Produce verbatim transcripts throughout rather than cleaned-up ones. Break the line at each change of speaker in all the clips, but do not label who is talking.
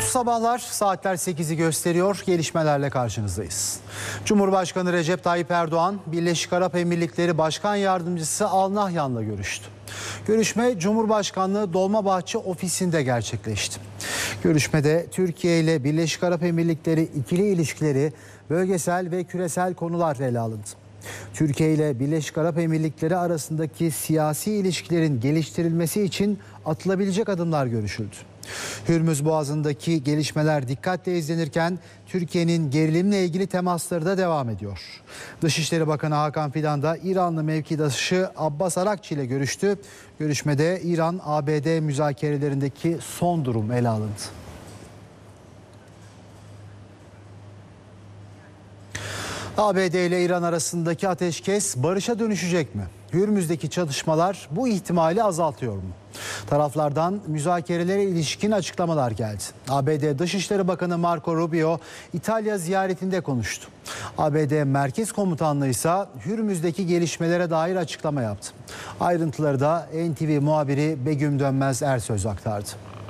Mutlu sabahlar, saatler sekizi gösteriyor, gelişmelerle karşınızdayız. Cumhurbaşkanı Recep Tayyip Erdoğan, Birleşik Arap Emirlikleri Başkan Yardımcısı Al Nahyan'la görüştü. Görüşme Cumhurbaşkanlığı Dolmabahçe ofisinde gerçekleşti. Görüşmede Türkiye ile Birleşik Arap Emirlikleri ikili ilişkileri, bölgesel ve küresel konular ele alındı. Türkiye ile Birleşik Arap Emirlikleri arasındaki siyasi ilişkilerin geliştirilmesi için atılabilecek adımlar görüşüldü. Hürmüz Boğazı'ndaki gelişmeler dikkatle izlenirken Türkiye'nin gerilimle ilgili temasları da devam ediyor. Dışişleri Bakanı Hakan Fidan da İranlı mevkidaşı Abbas Arakçı ile görüştü. Görüşmede İran-A B D müzakerelerindeki son durum ele alındı. A B D ile İran arasındaki ateşkes barışa dönüşecek mi? Hürmüz'deki çatışmalar bu ihtimali azaltıyor mu? Taraflardan müzakerelere ilişkin açıklamalar geldi. A B D Dışişleri Bakanı Marco Rubio İtalya ziyaretinde konuştu. A B D Merkez Komutanlığı ise Hürmüz'deki gelişmelere dair açıklama yaptı. Ayrıntıları da N T V muhabiri Begüm Dönmez Ersöz aktardı.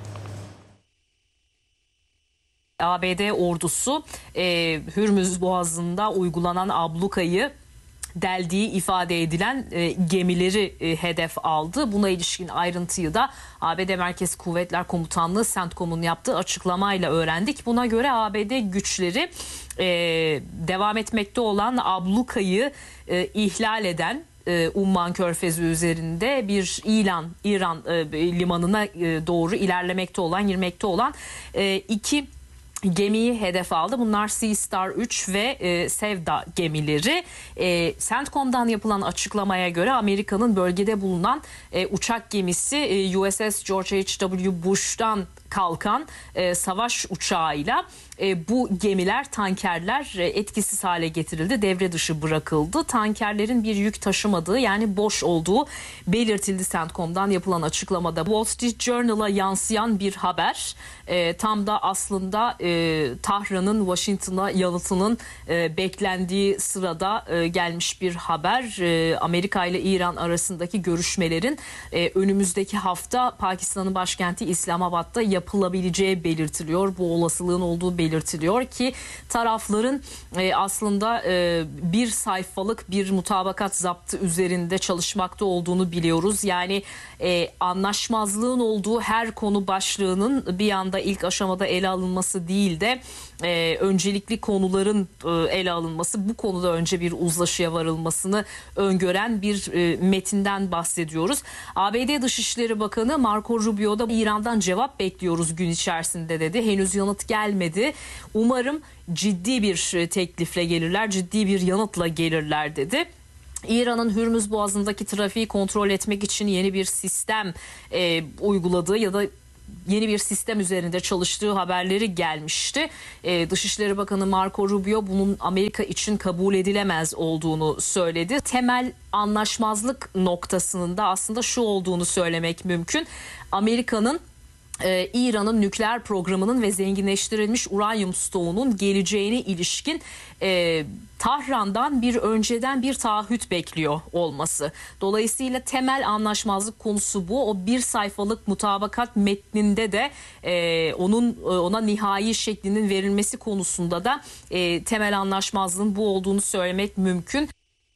A B D ordusu e, Hürmüz Boğazı'nda uygulanan ablukayı deldiği ifade edilen e, gemileri e, hedef aldı. Buna ilişkin ayrıntıyı da A B D Merkez Kuvvetler Komutanlığı CENTCOM'un yaptığı açıklamayla öğrendik. Buna göre A B D güçleri e, devam etmekte olan ablukayı e, ihlal eden Umman Körfezi üzerinde bir İran İran e, limanına e, doğru ilerlemekte olan, girmekte olan e, iki gemiyi hedef aldı. Bunlar Sea Star üç ve e, Sevda gemileri. E, CENTCOM'dan yapılan açıklamaya göre Amerika'nın bölgede bulunan e, uçak gemisi e, U S S George H W Bush'tan kalkan e, savaş uçağıyla e, bu gemiler, tankerler e, etkisiz hale getirildi, devre dışı bırakıldı. Tankerlerin bir yük taşımadığı, yani boş olduğu belirtildi CENTCOM'dan yapılan açıklamada. Wall Street Journal'a yansıyan bir haber. E, tam da aslında e, Tahran'ın Washington'a yanıtının e, beklendiği sırada e, gelmiş bir haber. E, Amerika ile İran arasındaki görüşmelerin e, önümüzdeki hafta Pakistan'ın başkenti İslamabad'da yapılabileceği belirtiliyor. Bu olasılığın olduğu belirtiliyor ki tarafların e, aslında e, bir sayfalık bir mutabakat zaptı üzerinde çalışmakta olduğunu biliyoruz. Yani e, anlaşmazlığın olduğu her konu başlığının bir anda ilk aşamada ele alınması değil de e, öncelikli konuların e, ele alınması, bu konuda önce bir uzlaşıya varılmasını öngören bir e, metinden bahsediyoruz. A B D Dışişleri Bakanı Marco Rubio da İran'dan cevap bekliyoruz gün içerisinde dedi. Henüz yanıt gelmedi. Umarım ciddi bir teklifle gelirler, ciddi bir yanıtla gelirler dedi. İran'ın Hürmüz Boğazı'ndaki trafiği kontrol etmek için yeni bir sistem e, uyguladığı ya da yeni bir sistem üzerinde çalıştığı haberleri gelmişti. Ee, Dışişleri Bakanı Marco Rubio bunun Amerika için kabul edilemez olduğunu söyledi. Temel anlaşmazlık noktasının da aslında şu olduğunu söylemek mümkün. Amerika'nın Ee, İran'ın nükleer programının ve zenginleştirilmiş uranyum stoğunun geleceğine ilişkin e, Tahran'dan bir önceden bir taahhüt bekliyor olması. Dolayısıyla temel anlaşmazlık konusu bu. O bir sayfalık mutabakat metninde de e, onun ona nihai şeklinin verilmesi konusunda da e, temel anlaşmazlığın bu olduğunu söylemek mümkün.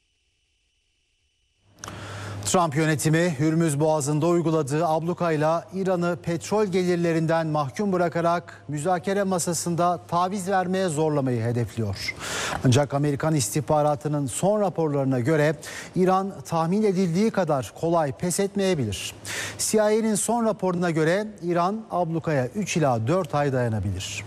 Trump yönetimi Hürmüz Boğazı'nda uyguladığı ablukayla İran'ı petrol gelirlerinden mahkum bırakarak müzakere masasında taviz vermeye zorlamayı hedefliyor. Ancak Amerikan istihbaratının son raporlarına göre İran tahmin edildiği kadar kolay pes etmeyebilir. C I A'nin son raporuna göre İran ablukaya üç ila dört ay dayanabilir.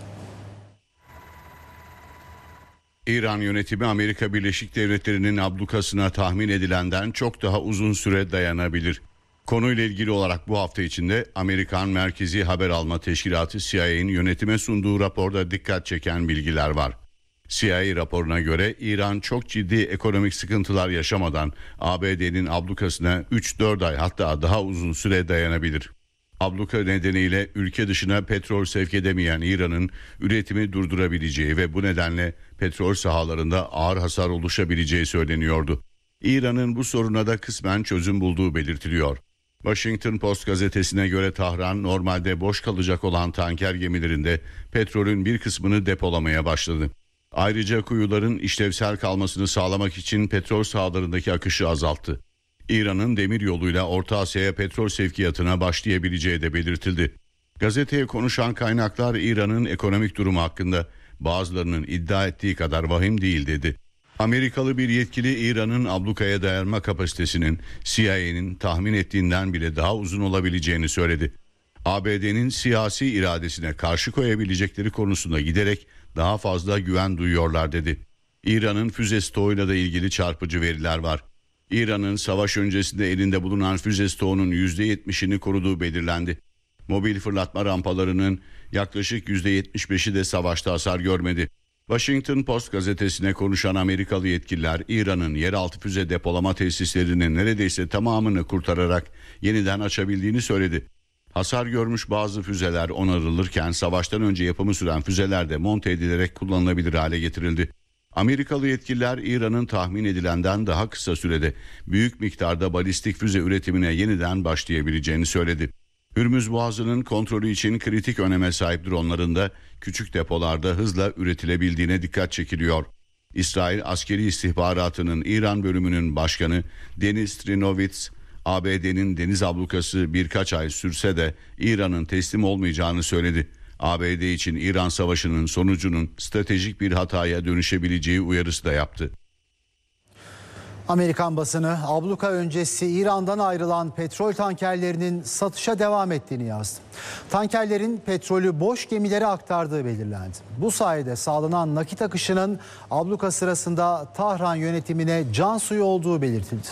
İran yönetimi Amerika Birleşik Devletleri'nin ablukasına tahmin edilenden çok daha uzun süre dayanabilir. Konuyla ilgili olarak bu hafta içinde Amerikan Merkezi Haber Alma Teşkilatı C I A'nin yönetime sunduğu raporda dikkat çeken bilgiler var. C I A raporuna göre İran çok ciddi ekonomik sıkıntılar yaşamadan A B D'nin ablukasına üç dört ay hatta daha uzun süre dayanabilir. Abluka nedeniyle ülke dışına petrol sevk edemeyen İran'ın üretimi durdurabileceği ve bu nedenle petrol sahalarında ağır hasar oluşabileceği söyleniyordu. İran'ın bu soruna da kısmen çözüm bulduğu belirtiliyor. Washington Post gazetesine göre Tahran normalde boş kalacak olan tanker gemilerinde petrolün bir kısmını depolamaya başladı. Ayrıca kuyuların işlevsel kalmasını sağlamak için petrol sahalarındaki akışı azalttı. İran'ın demir yoluyla Orta Asya'ya petrol sevkiyatına başlayabileceği de belirtildi. Gazeteye konuşan kaynaklar İran'ın ekonomik durumu hakkında bazılarının iddia ettiği kadar vahim değil dedi. Amerikalı bir yetkili İran'ın ablukaya dayanma kapasitesinin C I A'nin tahmin ettiğinden bile daha uzun olabileceğini söyledi. A B D'nin siyasi iradesine karşı koyabilecekleri konusunda giderek daha fazla güven duyuyorlar dedi. İran'ın füze stoğuyla da ilgili çarpıcı veriler var. İran'ın savaş öncesinde elinde bulunan füze stoğunun yüzde yetmişini koruduğu belirlendi. Mobil fırlatma rampalarının yaklaşık yüzde yetmiş beşi de savaşta hasar görmedi. Washington Post gazetesine konuşan Amerikalı yetkililer İran'ın yeraltı füze depolama tesislerinin neredeyse tamamını kurtararak yeniden açabildiğini söyledi. Hasar görmüş bazı füzeler onarılırken savaştan önce yapımı süren füzeler de monte edilerek kullanılabilir hale getirildi. Amerikalı yetkililer İran'ın tahmin edilenden daha kısa sürede büyük miktarda balistik füze üretimine yeniden başlayabileceğini söyledi. Hürmüz Boğazı'nın kontrolü için kritik öneme sahip dronların da küçük depolarda hızla üretilebildiğine dikkat çekiliyor. İsrail Askeri İstihbaratı'nın İran bölümünün başkanı Deniz Trinovitz, A B D'nin deniz ablukası birkaç ay sürse de İran'ın teslim olmayacağını söyledi. A B D için İran Savaşı'nın sonucunun stratejik bir hataya dönüşebileceği uyarısı da yaptı.
Amerikan basını abluka öncesi İran'dan ayrılan petrol tankerlerinin satışa devam ettiğini yazdı. Tankerlerin petrolü boş gemilere aktardığı belirlendi. Bu sayede sağlanan nakit akışının abluka sırasında Tahran yönetimine can suyu olduğu belirtildi.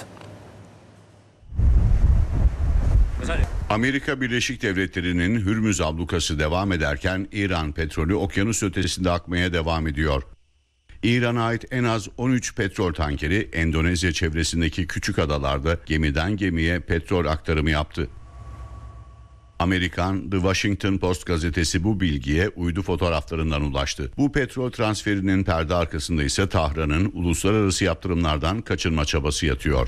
Amerika Birleşik Devletleri'nin Hürmüz ablukası devam ederken İran petrolü okyanus ötesinde akmaya devam ediyor. İran'a ait en az on üç petrol tankeri Endonezya çevresindeki küçük adalarda gemiden gemiye petrol aktarımı yaptı. Amerikan The Washington Post gazetesi bu bilgiye uydu fotoğraflarından ulaştı. Bu petrol transferinin perde arkasında ise Tahran'ın uluslararası yaptırımlardan kaçınma çabası yatıyor.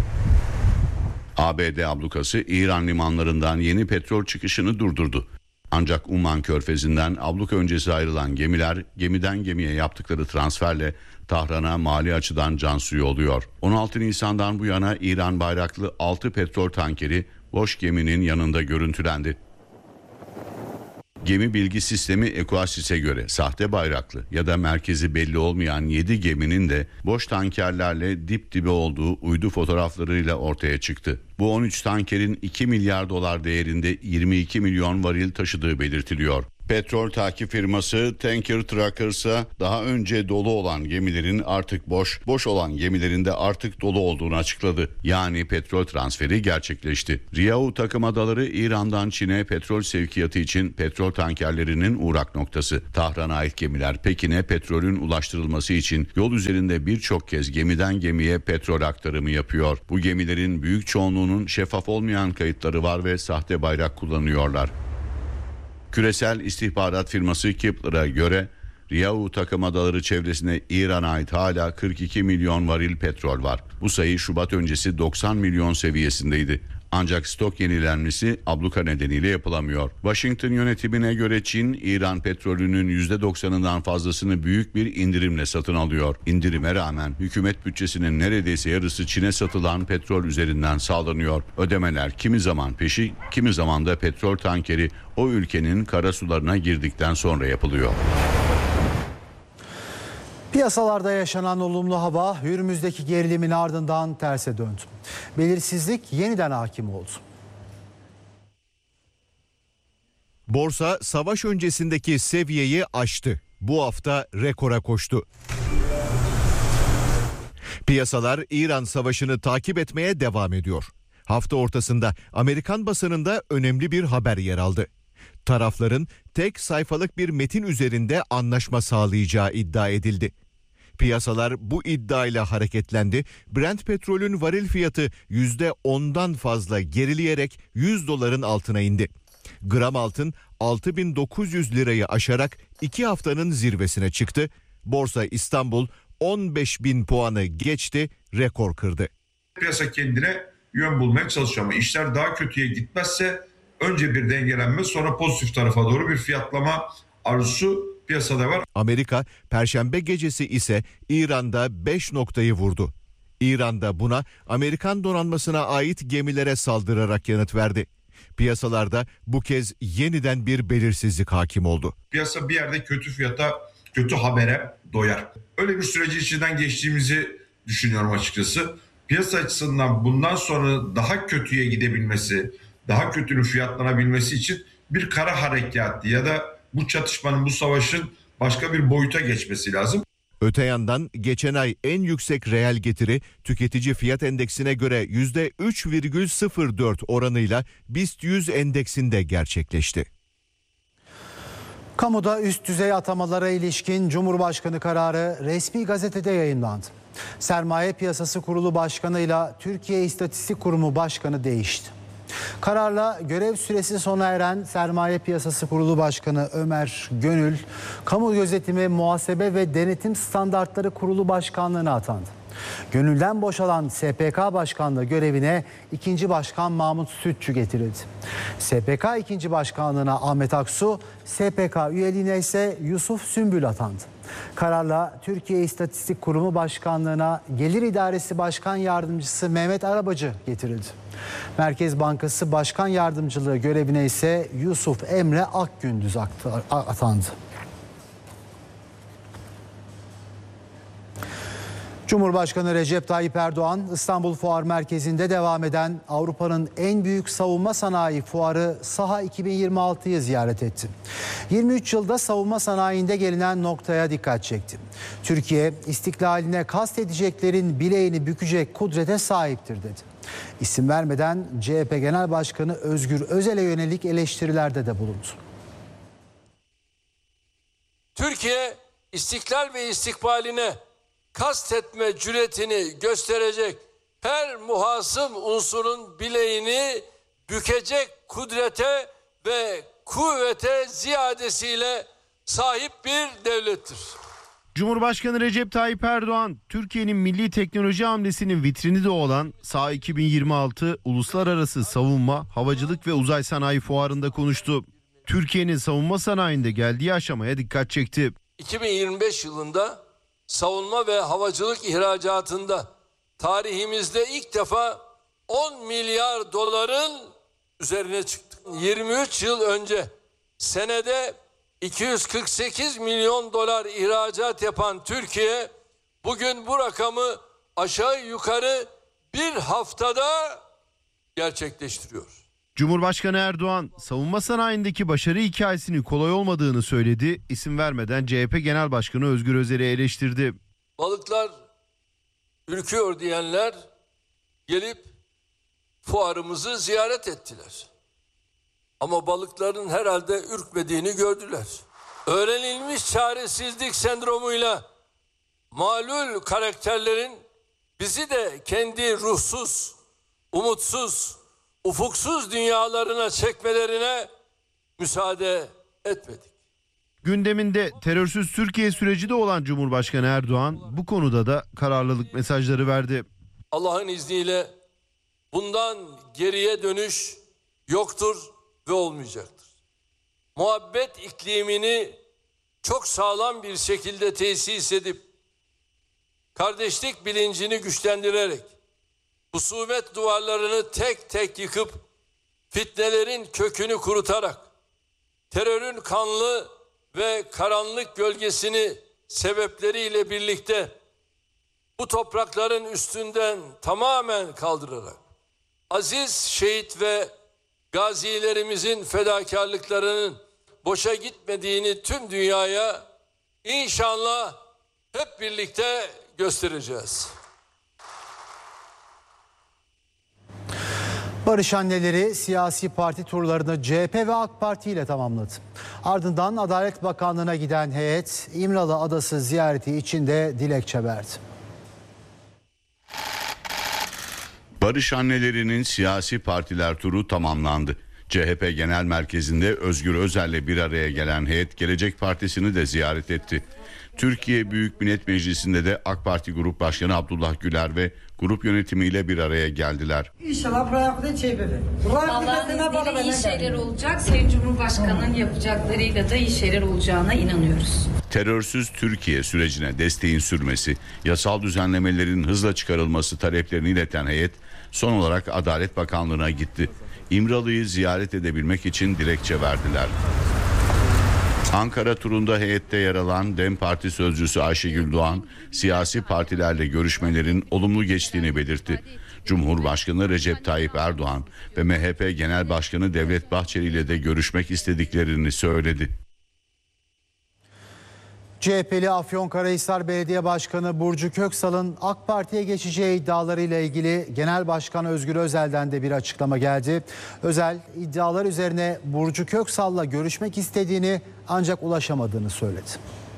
A B D ablukası İran limanlarından yeni petrol çıkışını durdurdu. Ancak Umman Körfezi'nden abluka öncesi ayrılan gemiler gemiden gemiye yaptıkları transferle Tahran'a mali açıdan can suyu oluyor. on altı Nisan'dan bu yana İran bayraklı altı petrol tankeri boş geminin yanında görüntülendi. Gemi bilgi sistemi Equasis'e göre sahte bayraklı ya da merkezi belli olmayan yedi geminin de boş tankerlerle dip dibe olduğu uydu fotoğraflarıyla ortaya çıktı. Bu on üç tankerin iki milyar dolar değerinde yirmi iki milyon varil taşıdığı belirtiliyor. Petrol takip firması Tanker Trackers'a daha önce dolu olan gemilerin artık boş, boş olan gemilerin de artık dolu olduğunu açıkladı. Yani petrol transferi gerçekleşti. Riau takım adaları İran'dan Çin'e petrol sevkiyatı için petrol tankerlerinin uğrak noktası. Tahran'a ait gemiler Pekin'e petrolün ulaştırılması için yol üzerinde birçok kez gemiden gemiye petrol aktarımı yapıyor. Bu gemilerin büyük çoğunluğunun şeffaf olmayan kayıtları var ve sahte bayrak kullanıyorlar. Küresel istihbarat firması Kepler'a göre Riau takım adaları çevresine İran'a ait hala kırk iki milyon varil petrol var. Bu sayı Şubat öncesi doksan milyon seviyesindeydi. Ancak stok yenilenmesi abluka nedeniyle yapılamıyor. Washington yönetimine göre Çin, İran petrolünün yüzde doksanından fazlasını büyük bir indirimle satın alıyor. İndirime rağmen hükümet bütçesinin neredeyse yarısı Çin'e satılan petrol üzerinden sağlanıyor. Ödemeler kimi zaman peşi, kimi zaman da petrol tankeri o ülkenin karasularına girdikten sonra yapılıyor.
Piyasalarda yaşanan olumlu hava Hürmüz'deki gerilimin ardından terse döndü. Belirsizlik yeniden hakim oldu.
Borsa savaş öncesindeki seviyeyi aştı. Bu hafta rekora koştu. Piyasalar İran savaşını takip etmeye devam ediyor. Hafta ortasında Amerikan basınında önemli bir haber yer aldı. Tarafların tek sayfalık bir metin üzerinde anlaşma sağlayacağı iddia edildi. Piyasalar bu iddiayla hareketlendi. Brent petrolün varil fiyatı yüzde ondan fazla gerileyerek yüz doların altına indi. Gram altın altı bin dokuz yüz lirayı aşarak iki haftanın zirvesine çıktı. Borsa İstanbul on beş bin puanı geçti, rekor kırdı.
Piyasa kendine yön bulmaya çalışıyor. Ama işler daha kötüye gitmezse önce bir dengelenme, sonra pozitif tarafa doğru bir fiyatlama arzusu piyasada var.
Amerika Perşembe gecesi ise İran'da beş noktayı vurdu. İran da buna Amerikan donanmasına ait gemilere saldırarak yanıt verdi. Piyasalarda bu kez yeniden bir belirsizlik hakim oldu.
Piyasa bir yerde kötü fiyata, kötü habere doyar. Öyle bir süreci içinden geçtiğimizi düşünüyorum açıkçası. Piyasa açısından bundan sonra daha kötüye gidebilmesi, daha kötünün fiyatlanabilmesi için bir kara harekatı ya da bu çatışmanın, bu savaşın başka bir boyuta geçmesi lazım.
Öte yandan geçen ay en yüksek reel getiri tüketici fiyat endeksine göre yüzde üç virgül sıfır dört oranıyla BIST yüz endeksinde gerçekleşti.
Kamuda üst düzey atamalara ilişkin Cumhurbaşkanı kararı resmi gazetede yayınlandı. Sermaye Piyasası Kurulu Başkanı ile Türkiye İstatistik Kurumu Başkanı değişti. Kararla görev süresi sona eren Sermaye Piyasası Kurulu Başkanı Ömer Gönül, Kamu Gözetimi, Muhasebe ve Denetim Standartları Kurulu Başkanlığı'na atandı. Gönül'den boşalan S P K Başkanlığı görevine ikinci Başkan Mahmut Sütçü getirildi. S P K ikinci Başkanlığı'na Ahmet Aksu, S P K üyeliğine ise Yusuf Sümbül atandı. Kararla Türkiye İstatistik Kurumu Başkanlığı'na Gelir İdaresi Başkan Yardımcısı Mehmet Arabacı getirildi. Merkez Bankası Başkan Yardımcılığı görevine ise Yusuf Emre Akgündüz atandı. Cumhurbaşkanı Recep Tayyip Erdoğan, İstanbul Fuar Merkezi'nde devam eden Avrupa'nın en büyük savunma sanayi fuarı SAHA iki bin yirmi altı'yı ziyaret etti. yirmi üç yılda savunma sanayinde gelinen noktaya dikkat çekti. Türkiye, istiklaline kastedeceklerin bileğini bükecek kudrete sahiptir dedi. İsim vermeden C H P Genel Başkanı Özgür Özel'e yönelik eleştirilerde de bulundu.
Türkiye, istiklal ve istikbaline kastetme cüretini gösterecek her muhasım unsurun bileğini bükecek kudrete ve kuvvete ziyadesiyle sahip bir devlettir.
Cumhurbaşkanı Recep Tayyip Erdoğan, Türkiye'nin milli teknoloji hamlesinin vitrini de olan SAHA iki bin yirmi altı Uluslararası Savunma, Havacılık ve Uzay Sanayi Fuarı'nda konuştu. Türkiye'nin savunma sanayinde geldiği aşamaya dikkat çekti.
iki bin yirmi beş yılında savunma ve havacılık ihracatında tarihimizde ilk defa on milyar doların üzerine çıktık. yirmi üç yıl önce senede iki yüz kırk sekiz milyon dolar ihracat yapan Türkiye bugün bu rakamı aşağı yukarı bir haftada gerçekleştiriyor.
Cumhurbaşkanı Erdoğan, savunma sanayindeki başarı hikayesinin kolay olmadığını söyledi. İsim vermeden C H P Genel Başkanı Özgür Özel'i eleştirdi.
Balıklar ürküyor diyenler gelip fuarımızı ziyaret ettiler. Ama balıkların herhalde ürkmediğini gördüler. Öğrenilmiş çaresizlik sendromuyla malul karakterlerin bizi de kendi ruhsuz, umutsuz, ufuksuz dünyalarına çekmelerine müsaade etmedik.
Gündeminde terörsüz Türkiye süreci de olan Cumhurbaşkanı Erdoğan bu konuda da kararlılık mesajları verdi.
Allah'ın izniyle bundan geriye dönüş yoktur ve olmayacaktır. Muhabbet iklimini çok sağlam bir şekilde tesis edip kardeşlik bilincini güçlendirerek husumet duvarlarını tek tek yıkıp fitnelerin kökünü kurutarak terörün kanlı ve karanlık gölgesini sebepleriyle birlikte bu toprakların üstünden tamamen kaldırarak aziz şehit ve gazilerimizin fedakarlıklarının boşa gitmediğini tüm dünyaya inşallah hep birlikte göstereceğiz.
Barış Anneleri siyasi parti turlarını C H P ve AK Parti ile tamamladı. Ardından Adalet Bakanlığı'na giden heyet İmralı Adası ziyareti için de dilekçe verdi.
Barış Annelerinin siyasi partiler turu tamamlandı. C H P Genel Merkezi'nde Özgür Özel'le bir araya gelen heyet Gelecek Partisi'ni de ziyaret etti. Türkiye Büyük Millet Meclisi'nde de AK Parti Grup Başkanı Abdullah Güler ve grup yönetimiyle bir araya geldiler.
İnşallah bırakın çevirir.
Allah'ın izniyle iyi şeyler olacak. Sayın Cumhurbaşkanı'nın yapacaklarıyla da iyi şeyler olacağına inanıyoruz.
Terörsüz Türkiye sürecine desteğin sürmesi, yasal düzenlemelerin hızla çıkarılması taleplerini ileten heyet son olarak Adalet Bakanlığı'na gitti. İmralı'yı ziyaret edebilmek için dilekçe verdiler. Ankara turunda heyette yer alan DEM Parti sözcüsü Ayşegül Doğan, siyasi partilerle görüşmelerin olumlu geçtiğini belirtti. Cumhurbaşkanı Recep Tayyip Erdoğan ve M H P Genel Başkanı Devlet Bahçeli ile de görüşmek istediklerini söyledi.
C H P'li Afyonkarahisar Belediye Başkanı Burcu Köksal'ın AK Parti'ye geçeceği iddialarıyla ilgili Genel Başkan Özgür Özel'den de bir açıklama geldi. Özel iddialar üzerine Burcu Köksal'la görüşmek istediğini ancak ulaşamadığını söyledi.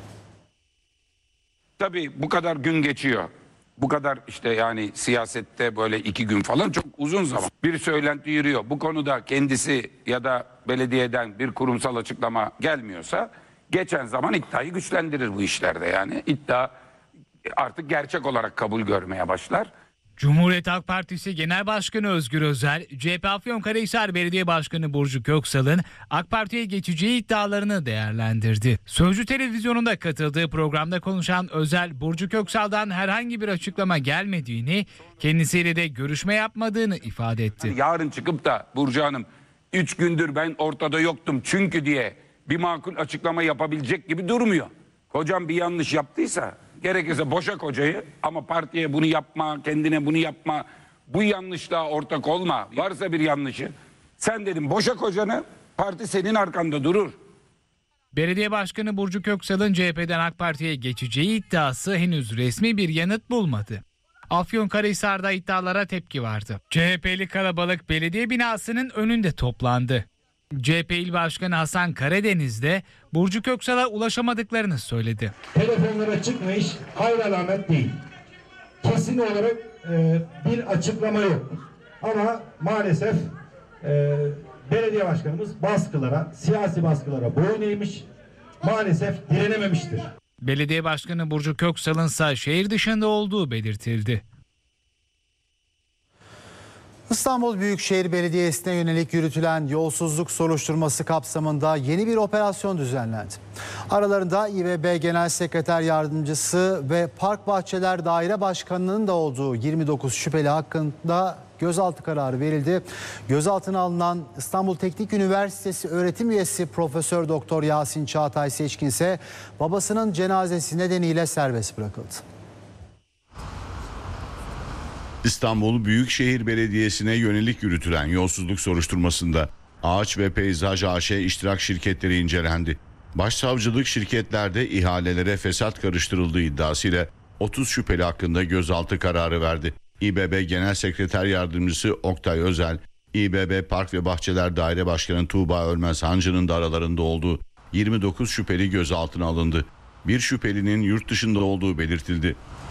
Tabii bu kadar gün geçiyor. Bu kadar işte yani siyasette böyle iki gün falan çok uzun zaman. Bir söylenti yürüyor. Bu konuda kendisi ya da belediyeden bir kurumsal açıklama gelmiyorsa geçen zaman iddiayı güçlendirir bu işlerde yani. İddia artık gerçek olarak kabul görmeye başlar.
Cumhuriyet Halk Partisi Genel Başkanı Özgür Özel, C H P Afyonkarahisar Belediye Başkanı Burcu Köksal'ın AK Parti'ye geçeceği iddialarını değerlendirdi. Sözcü Televizyonu'nda katıldığı programda konuşan Özel, Burcu Köksal'dan herhangi bir açıklama gelmediğini, kendisiyle de görüşme yapmadığını ifade etti.
Yarın çıkıp da Burcu Hanım üç gündür ben ortada yoktum çünkü diye bir makul açıklama yapabilecek gibi durmuyor. Kocam bir yanlış yaptıysa gerekirse boşa kocayı ama partiye bunu yapma, kendine bunu yapma, bu yanlışlığa ortak olma. Varsa bir yanlışı sen dedim boşa kocanı, parti senin arkanda durur.
Belediye Başkanı Burcu Köksal'ın C H P'den AK Parti'ye geçeceği iddiası henüz resmi bir yanıt bulmadı. Afyonkarahisar'da iddialara tepki vardı. C H P'li kalabalık belediye binasının önünde toplandı. C H P İl Başkanı Hasan Karadeniz de Burcu Köksal'a ulaşamadıklarını söyledi.
Telefonlara çıkmış, hayır alamet değil. Kesin olarak e, bir açıklama yok. Ama maalesef e, belediye başkanımız baskılara, siyasi baskılara boyun eğmiş, maalesef direnememiştir.
Belediye Başkanı Burcu Köksal'ın ise şehir dışında olduğu belirtildi.
İstanbul Büyükşehir Belediyesi'ne yönelik yürütülen yolsuzluk soruşturması kapsamında yeni bir operasyon düzenlendi. Aralarında İ B B Genel Sekreter Yardımcısı ve Park Bahçeler Daire Başkanı'nın da olduğu yirmi dokuz şüpheli hakkında gözaltı kararı verildi. Gözaltına alınan İstanbul Teknik Üniversitesi öğretim üyesi Profesör Doktor Yasin Çağatay Seçkin ise babasının cenazesi nedeniyle serbest bırakıldı.
İstanbul Büyükşehir Belediyesi'ne yönelik yürütülen yolsuzluk soruşturmasında Ağaç ve Peyzaj A Ş iştirak şirketleri incelendi. Başsavcılık şirketlerde ihalelere fesat karıştırıldığı iddiasıyla otuz şüpheli hakkında gözaltı kararı verdi. İ B B Genel Sekreter Yardımcısı Oktay Özel, İ B B Park ve Bahçeler Daire Başkanı Tuğba Ölmez Hancı'nın da aralarında olduğu yirmi dokuz şüpheli gözaltına alındı. Bir şüphelinin yurt dışında olduğu belirtildi.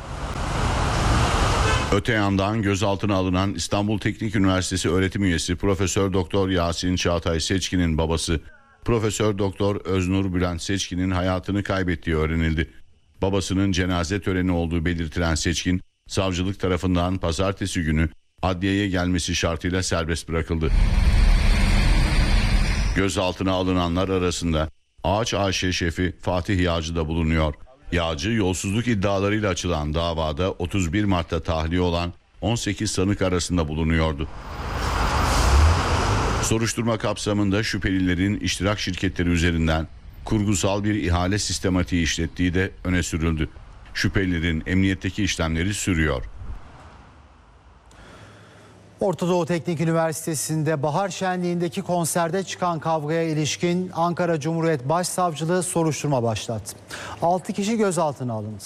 Öte yandan gözaltına alınan İstanbul Teknik Üniversitesi öğretim üyesi Profesör Doktor Yasin Çağatay Seçkin'in babası Profesör Doktor Öznur Bülent Seçkin'in hayatını kaybettiği öğrenildi. Babasının cenaze töreni olduğu belirtilen Seçkin, savcılık tarafından pazartesi günü adliyeye gelmesi şartıyla serbest bırakıldı. Gözaltına alınanlar arasında Ağaç A Ş şefi Fatih Yağcı da bulunuyor. Yağcı yolsuzluk iddialarıyla açılan davada otuz bir Mart'ta tahliye olan on sekiz sanık arasında bulunuyordu. Soruşturma kapsamında şüphelilerin iştirak şirketleri üzerinden kurgusal bir ihale sistematiği işlettiği de öne sürüldü. Şüphelilerin emniyetteki işlemleri sürüyor.
Orta Doğu Teknik Üniversitesi'nde bahar şenliğindeki konserde çıkan kavgaya ilişkin Ankara Cumhuriyet Başsavcılığı soruşturma başlattı. altı kişi gözaltına alındı.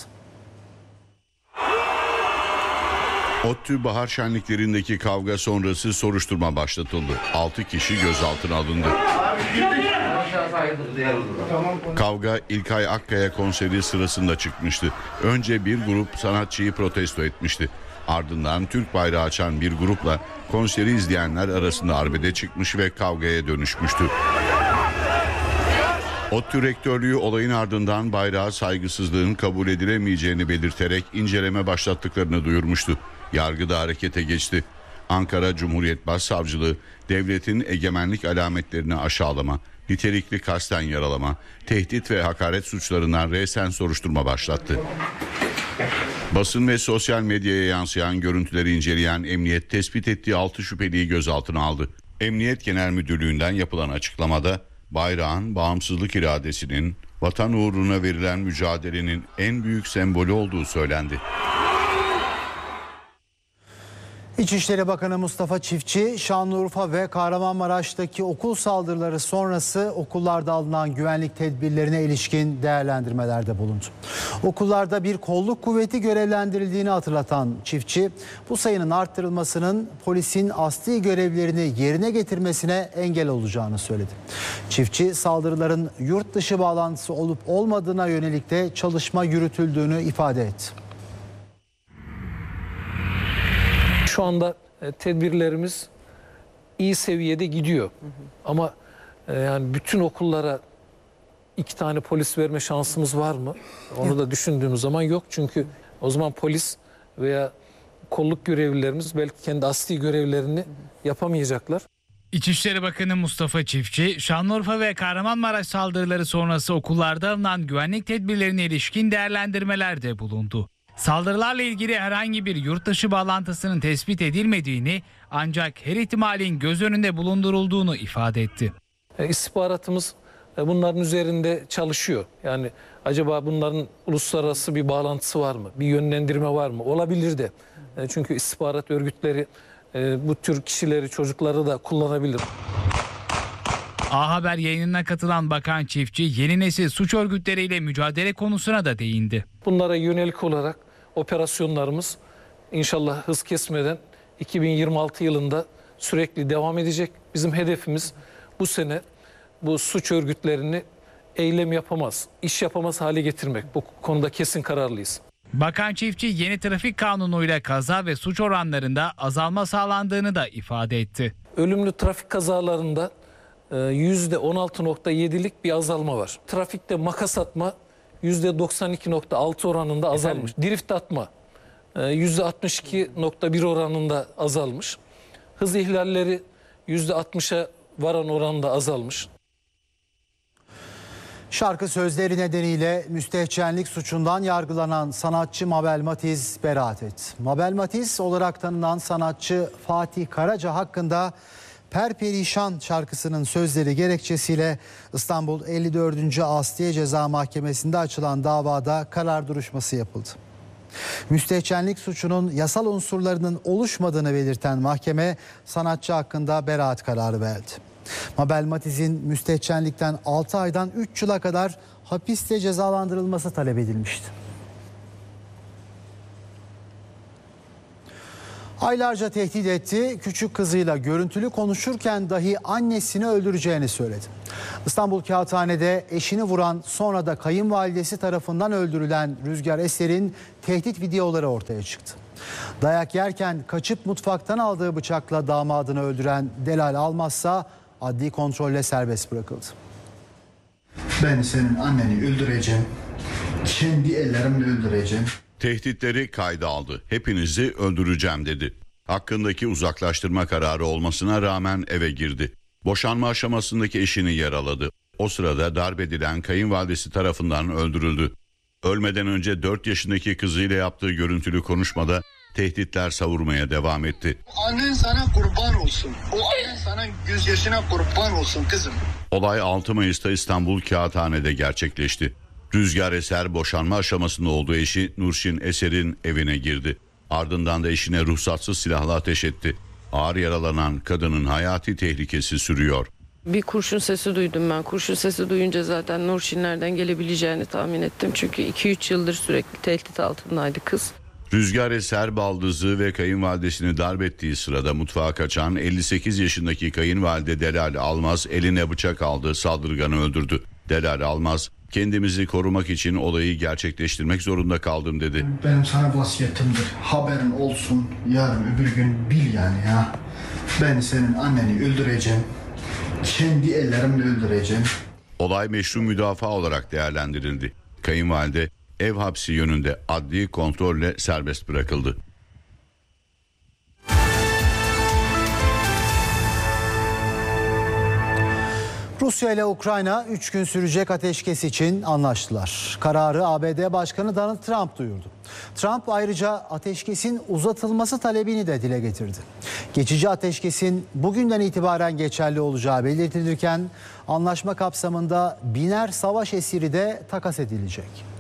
ODTÜ bahar şenliklerindeki kavga sonrası soruşturma başlatıldı. altı kişi gözaltına alındı. Kavga İlkay Akkaya konseri sırasında çıkmıştı. Önce bir grup sanatçıyı protesto etmişti. Ardından Türk bayrağı açan bir grupla konseri izleyenler arasında arbede çıkmış ve kavgaya dönüşmüştü. ODTÜ rektörlüğü olayın ardından bayrağa saygısızlığın kabul edilemeyeceğini belirterek inceleme başlattıklarını duyurmuştu. Yargı da harekete geçti. Ankara Cumhuriyet Başsavcılığı devletin egemenlik alametlerini aşağılama, nitelikli kasten yaralama, tehdit ve hakaret suçlarından resen soruşturma başlattı. Basın ve sosyal medyaya yansıyan görüntüleri inceleyen emniyet tespit ettiği altı şüpheliyi gözaltına aldı. Emniyet Genel Müdürlüğü'nden yapılan açıklamada bayrağın bağımsızlık iradesinin, vatan uğruna verilen mücadelenin en büyük sembolü olduğu söylendi.
İçişleri Bakanı Mustafa Çiftçi, Şanlıurfa ve Kahramanmaraş'taki okul saldırıları sonrası okullarda alınan güvenlik tedbirlerine ilişkin değerlendirmelerde bulundu. Okullarda bir kolluk kuvveti görevlendirildiğini hatırlatan Çiftçi, bu sayının arttırılmasının polisin asli görevlerini yerine getirmesine engel olacağını söyledi. Çiftçi, saldırıların yurt dışı bağlantısı olup olmadığına yönelik de çalışma yürütüldüğünü ifade etti.
Şu anda tedbirlerimiz iyi seviyede gidiyor. Hı hı. Ama yani bütün okullara iki tane polis verme şansımız var mı? Onu da düşündüğümüz zaman yok. Çünkü o zaman polis veya kolluk görevlilerimiz belki kendi asli görevlerini yapamayacaklar.
İçişleri Bakanı Mustafa Çiftçi, Şanlıurfa ve Kahramanmaraş saldırıları sonrası okullarda alınan güvenlik tedbirlerine ilişkin değerlendirmelerde bulundu. Saldırılarla ilgili herhangi bir yurt dışı bağlantısının tespit edilmediğini, ancak her ihtimalin göz önünde bulundurulduğunu ifade etti.
İstihbaratımız bunların üzerinde çalışıyor. Yani acaba bunların uluslararası bir bağlantısı var mı? Bir yönlendirme var mı? Olabilir de. Çünkü istihbarat örgütleri bu tür kişileri, çocukları da kullanabilir.
A Haber yayınına katılan Bakan Çiftçi, yeni nesil suç örgütleriyle mücadele konusuna da değindi.
Bunlara yönelik olarak operasyonlarımız inşallah hız kesmeden iki bin yirmi altı yılında sürekli devam edecek. Bizim hedefimiz bu sene bu suç örgütlerini eylem yapamaz, iş yapamaz hale getirmek. Bu konuda kesin kararlıyız.
Bakan Çiftçi, yeni trafik kanunuyla kaza ve suç oranlarında azalma sağlandığını da ifade etti.
Ölümlü trafik kazalarında yüzde on altı nokta yedilik bir azalma var. Trafikte makas atma yüzde doksan iki nokta altı oranında azalmış. Efendim? Drift atma yüzde altmış iki nokta bir oranında azalmış. Hız ihlalleri yüzde altmışa varan oranda azalmış.
Şarkı sözleri nedeniyle müstehcenlik suçundan yargılanan sanatçı Mabel Matiz beraat etti. Mabel Matiz olarak tanınan sanatçı Fatih Karaca hakkında Perperişan şarkısının sözleri gerekçesiyle İstanbul elli dördüncü Asliye Ceza Mahkemesi'nde açılan davada karar duruşması yapıldı. Müstehcenlik suçunun yasal unsurlarının oluşmadığını belirten mahkeme sanatçı hakkında beraat kararı verdi. Mabel Matiz'in müstehcenlikten altı aydan üç yıla kadar hapiste cezalandırılması talep edilmişti. Aylarca tehdit etti, küçük kızıyla görüntülü konuşurken dahi annesini öldüreceğini söyledi. İstanbul Kağıthane'de eşini vuran, sonra da kayınvalidesi tarafından öldürülen Rüzgar Eser'in tehdit videoları ortaya çıktı. Dayak yerken kaçıp mutfaktan aldığı bıçakla damadını öldüren Delal Almazsa adli kontrolle serbest bırakıldı.
Ben senin anneni öldüreceğim, kendi ellerimle öldüreceğim.
Tehditleri kayda aldı. Hepinizi öldüreceğim dedi. Hakkındaki uzaklaştırma kararı olmasına rağmen eve girdi. Boşanma aşamasındaki eşini yaraladı. O sırada darp edilen kayınvalidesi tarafından öldürüldü. Ölmeden önce dört yaşındaki kızıyla yaptığı görüntülü konuşmada tehditler savurmaya devam etti.
Annen sana kurban olsun. O annen sana gözyaşına kurban olsun kızım.
Olay altı Mayıs'ta İstanbul Kağıthane'de gerçekleşti. Rüzgar Eser boşanma aşamasında olduğu eşi Nurşin Eser'in evine girdi. Ardından da eşine ruhsatsız silahla ateş etti. Ağır yaralanan kadının hayati tehlikesi sürüyor.
Bir kurşun sesi duydum ben. Kurşun sesi duyunca zaten Nurşin nereden gelebileceğini tahmin ettim. Çünkü iki üç yıldır sürekli tehdit altındaydı kız.
Rüzgar Eser baldızı ve kayınvalidesini darp ettiği sırada mutfağa kaçan elli sekiz yaşındaki kayınvalide Delal Almaz eline bıçak aldı, saldırganı öldürdü. Delal Almaz, kendimizi korumak için olayı gerçekleştirmek zorunda kaldım dedi.
Benim sana vasiyetimdir. Haberin olsun, yarın öbür gün bil yani ya. Ben senin anneni öldüreceğim, kendi ellerimle öldüreceğim.
Olay meşru müdafaa olarak değerlendirildi. Kayınvalide ev hapsi yönünde adli kontrolle serbest bırakıldı.
Rusya ile Ukrayna üç gün sürecek ateşkes için anlaştılar. Kararı A B D Başkanı Donald Trump duyurdu. Trump ayrıca ateşkesin uzatılması talebini de dile getirdi. Geçici ateşkesin bugünden itibaren geçerli olacağı belirtilirken anlaşma kapsamında biner savaş esiri de takas edilecek.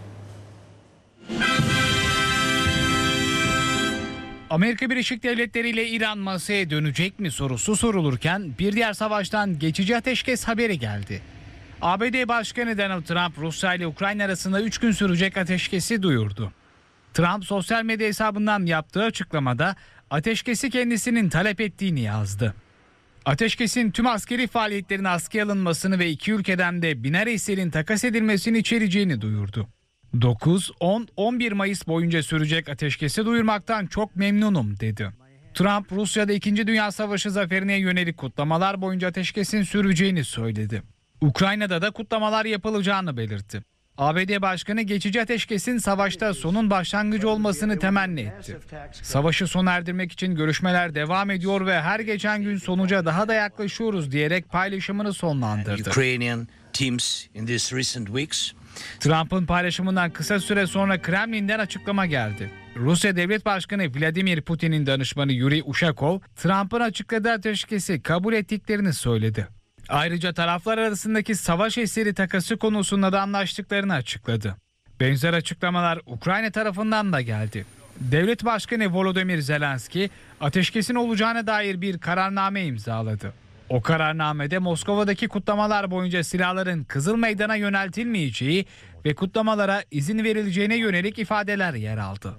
Amerika Birleşik Devletleri ile İran masaya dönecek mi sorusu sorulurken bir diğer savaştan geçici ateşkes haberi geldi. A B D Başkanı Donald Trump Rusya ile Ukrayna arasında üç gün sürecek ateşkesi duyurdu. Trump sosyal medya hesabından yaptığı açıklamada ateşkesi kendisinin talep ettiğini yazdı. Ateşkesin tüm askeri faaliyetlerin askıya alınmasını ve iki ülkeden de biner esirin takas edilmesini içereceğini duyurdu. dokuz, on, on bir Mayıs boyunca sürecek ateşkesi duyurmaktan çok memnunum dedi. Trump, Rusya'da İkinci Dünya Savaşı zaferine yönelik kutlamalar boyunca ateşkesin süreceğini söyledi. Ukrayna'da da kutlamalar yapılacağını belirtti. A B D Başkanı geçici ateşkesin savaşta sonun başlangıcı olmasını temenni etti. Savaşı sona erdirmek için görüşmeler devam ediyor ve her geçen gün sonuca daha da yaklaşıyoruz diyerek paylaşımını sonlandırdı. Trump'ın paylaşımından kısa süre sonra Kremlin'den açıklama geldi. Rusya Devlet Başkanı Vladimir Putin'in danışmanı Yuri Ushakov, Trump'ın açıkladığı ateşkesi kabul ettiklerini söyledi. Ayrıca taraflar arasındaki savaş esiri takası konusunda da anlaştıklarını açıkladı. Benzer açıklamalar Ukrayna tarafından da geldi. Devlet Başkanı Volodymyr Zelenski, ateşkesin olacağına dair bir kararname imzaladı. O kararnamede Moskova'daki kutlamalar boyunca silahların Kızıl Meydan'a yöneltilmeyeceği ve kutlamalara izin verileceğine yönelik ifadeler yer aldı.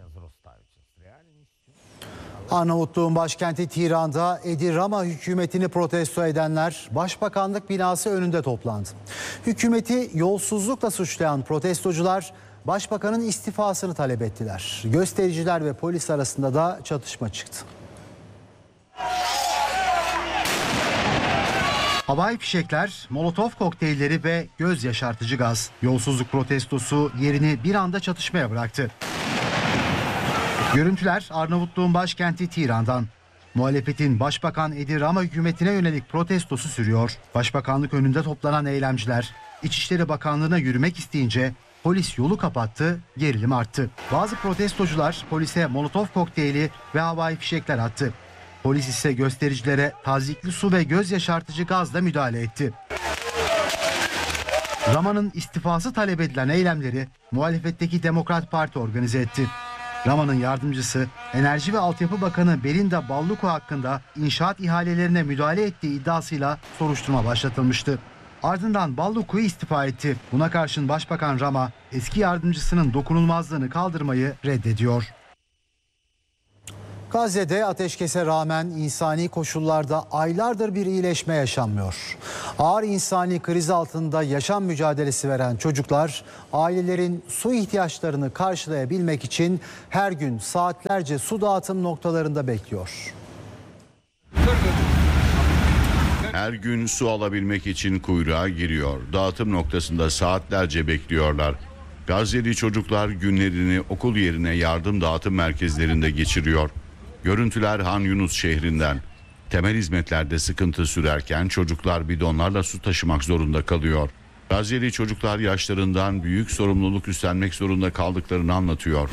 Arnavutluğun başkenti Tiran'da Edi Rama hükümetini protesto edenler Başbakanlık binası önünde toplandı. Hükümeti yolsuzlukla suçlayan protestocular Başbakanın istifasını talep ettiler. Göstericiler ve polis arasında da çatışma çıktı. Havai fişekler, molotof kokteylleri ve göz yaşartıcı gaz. Yolsuzluk protestosu yerini bir anda çatışmaya bıraktı. Görüntüler Arnavutluğun başkenti Tiran'dan. Muhalefetin Başbakan Edi Rama hükümetine yönelik protestosu sürüyor. Başbakanlık önünde toplanan eylemciler İçişleri Bakanlığı'na yürümek isteyince polis yolu kapattı, gerilim arttı. Bazı protestocular polise molotof kokteyli ve havai fişekler attı. Polis ise göstericilere tazikli su ve göz yaşartıcı gazla müdahale etti. Rama'nın istifası talep edilen eylemleri muhalefetteki Demokrat Parti organize etti. Rama'nın yardımcısı Enerji ve Altyapı Bakanı Belinda Balluku hakkında inşaat ihalelerine müdahale ettiği iddiasıyla soruşturma başlatılmıştı. Ardından Balluku istifa etti. Buna karşın Başbakan Rama eski yardımcısının dokunulmazlığını kaldırmayı reddediyor. Gazze'de ateşkese rağmen insani koşullarda aylardır bir iyileşme yaşanmıyor. Ağır insani kriz altında yaşam mücadelesi veren çocuklar ailelerin su ihtiyaçlarını karşılayabilmek için her gün saatlerce su dağıtım noktalarında bekliyor.
Her gün su alabilmek için kuyruğa giriyor. Dağıtım noktasında saatlerce bekliyorlar. Gazze'li çocuklar günlerini okul yerine yardım dağıtım merkezlerinde geçiriyor. Görüntüler Han Yunus şehrinden. Temel hizmetlerde sıkıntı sürerken çocuklar bidonlarla su taşımak zorunda kalıyor. Gazze'li çocuklar yaşlarından büyük sorumluluk üstlenmek zorunda kaldıklarını anlatıyor.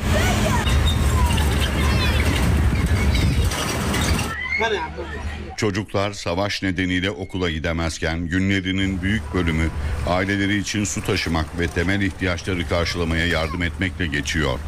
Çocuklar savaş nedeniyle okula gidemezken günlerinin büyük bölümü aileleri için su taşımak ve temel ihtiyaçları karşılamaya yardım etmekle geçiyor.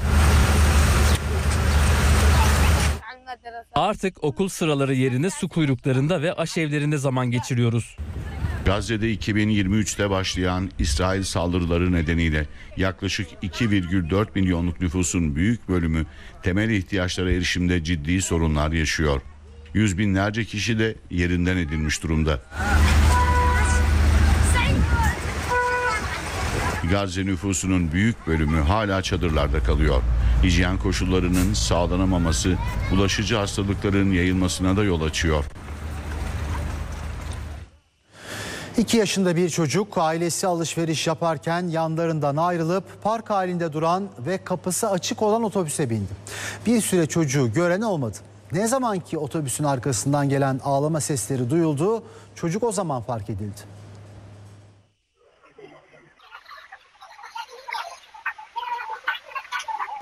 Artık okul sıraları yerine su kuyruklarında ve aşevlerinde zaman geçiriyoruz.
Gazze'de iki bin yirmi üçte başlayan İsrail saldırıları nedeniyle yaklaşık iki virgül dört milyonluk nüfusun büyük bölümü temel ihtiyaçlara erişimde ciddi sorunlar yaşıyor. Yüz binlerce kişi de yerinden edilmiş durumda. Gazze nüfusunun büyük bölümü hala çadırlarda kalıyor. Hijyen koşullarının sağlanamaması bulaşıcı hastalıkların yayılmasına da yol açıyor.
İki yaşında bir çocuk ailesi alışveriş yaparken yanlarından ayrılıp park halinde duran ve kapısı açık olan otobüse bindi. Bir süre çocuğu gören olmadı. Ne zaman ki otobüsün arkasından gelen ağlama sesleri duyuldu, çocuk o zaman fark edildi.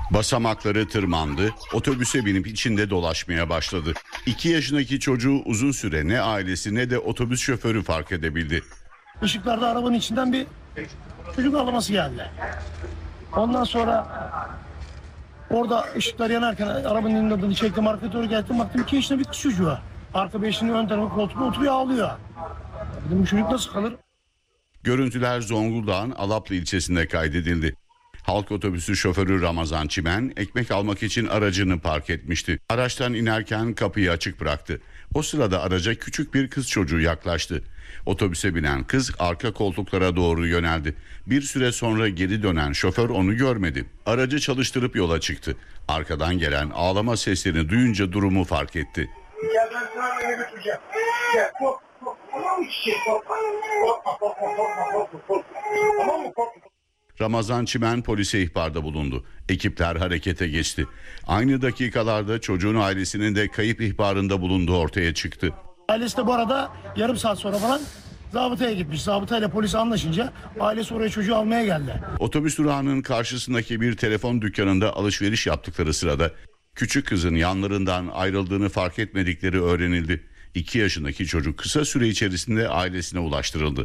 Basamakları tırmandı, otobüse binip içinde dolaşmaya başladı. İki yaşındaki çocuğu uzun süre ne ailesi ne de otobüs şoförü fark edebildi.
Işıklarda arabanın içinden bir çocuk ağlaması geldi. Ondan sonra orada ışıklar yanarken arabanın inadını çektim, arkaya doğru geldim, baktım iki yaşında bir kız çocuğu. Arka beşinin ön tarafı koltuğuna oturuyor, ağlıyor. Dedim bu çocuk nasıl kalır?
Görüntüler Zonguldak'ın Alaplı ilçesinde kaydedildi. Halk otobüsü şoförü Ramazan Çimen ekmek almak için aracını park etmişti. Araçtan inerken kapıyı açık bıraktı. O sırada araca küçük bir kız çocuğu yaklaştı. Otobüse binen kız arka koltuklara doğru yöneldi. Bir süre sonra geri dönen şoför onu görmedi. Aracı çalıştırıp yola çıktı. Arkadan gelen ağlama seslerini duyunca durumu fark etti.
Gel ben sana eve götüreceğim. Gel kork kork. Tamam mı çiçek korkma. Korkma korkma korkma korkma korkma. Tamam mı korkma.
Ramazan Çimen polise ihbarda bulundu. Ekipler harekete geçti. Aynı dakikalarda çocuğun ailesinin de kayıp ihbarında bulunduğu ortaya çıktı.
Ailesi de bu arada yarım saat sonra falan zabıtaya gitmiş. Zabıtayla polis anlaşınca ailesi oraya çocuğu almaya geldi.
Otobüs durağının karşısındaki bir telefon dükkanında alışveriş yaptıkları sırada küçük kızın yanlarından ayrıldığını fark etmedikleri öğrenildi. İki yaşındaki çocuk kısa süre içerisinde ailesine ulaştırıldı.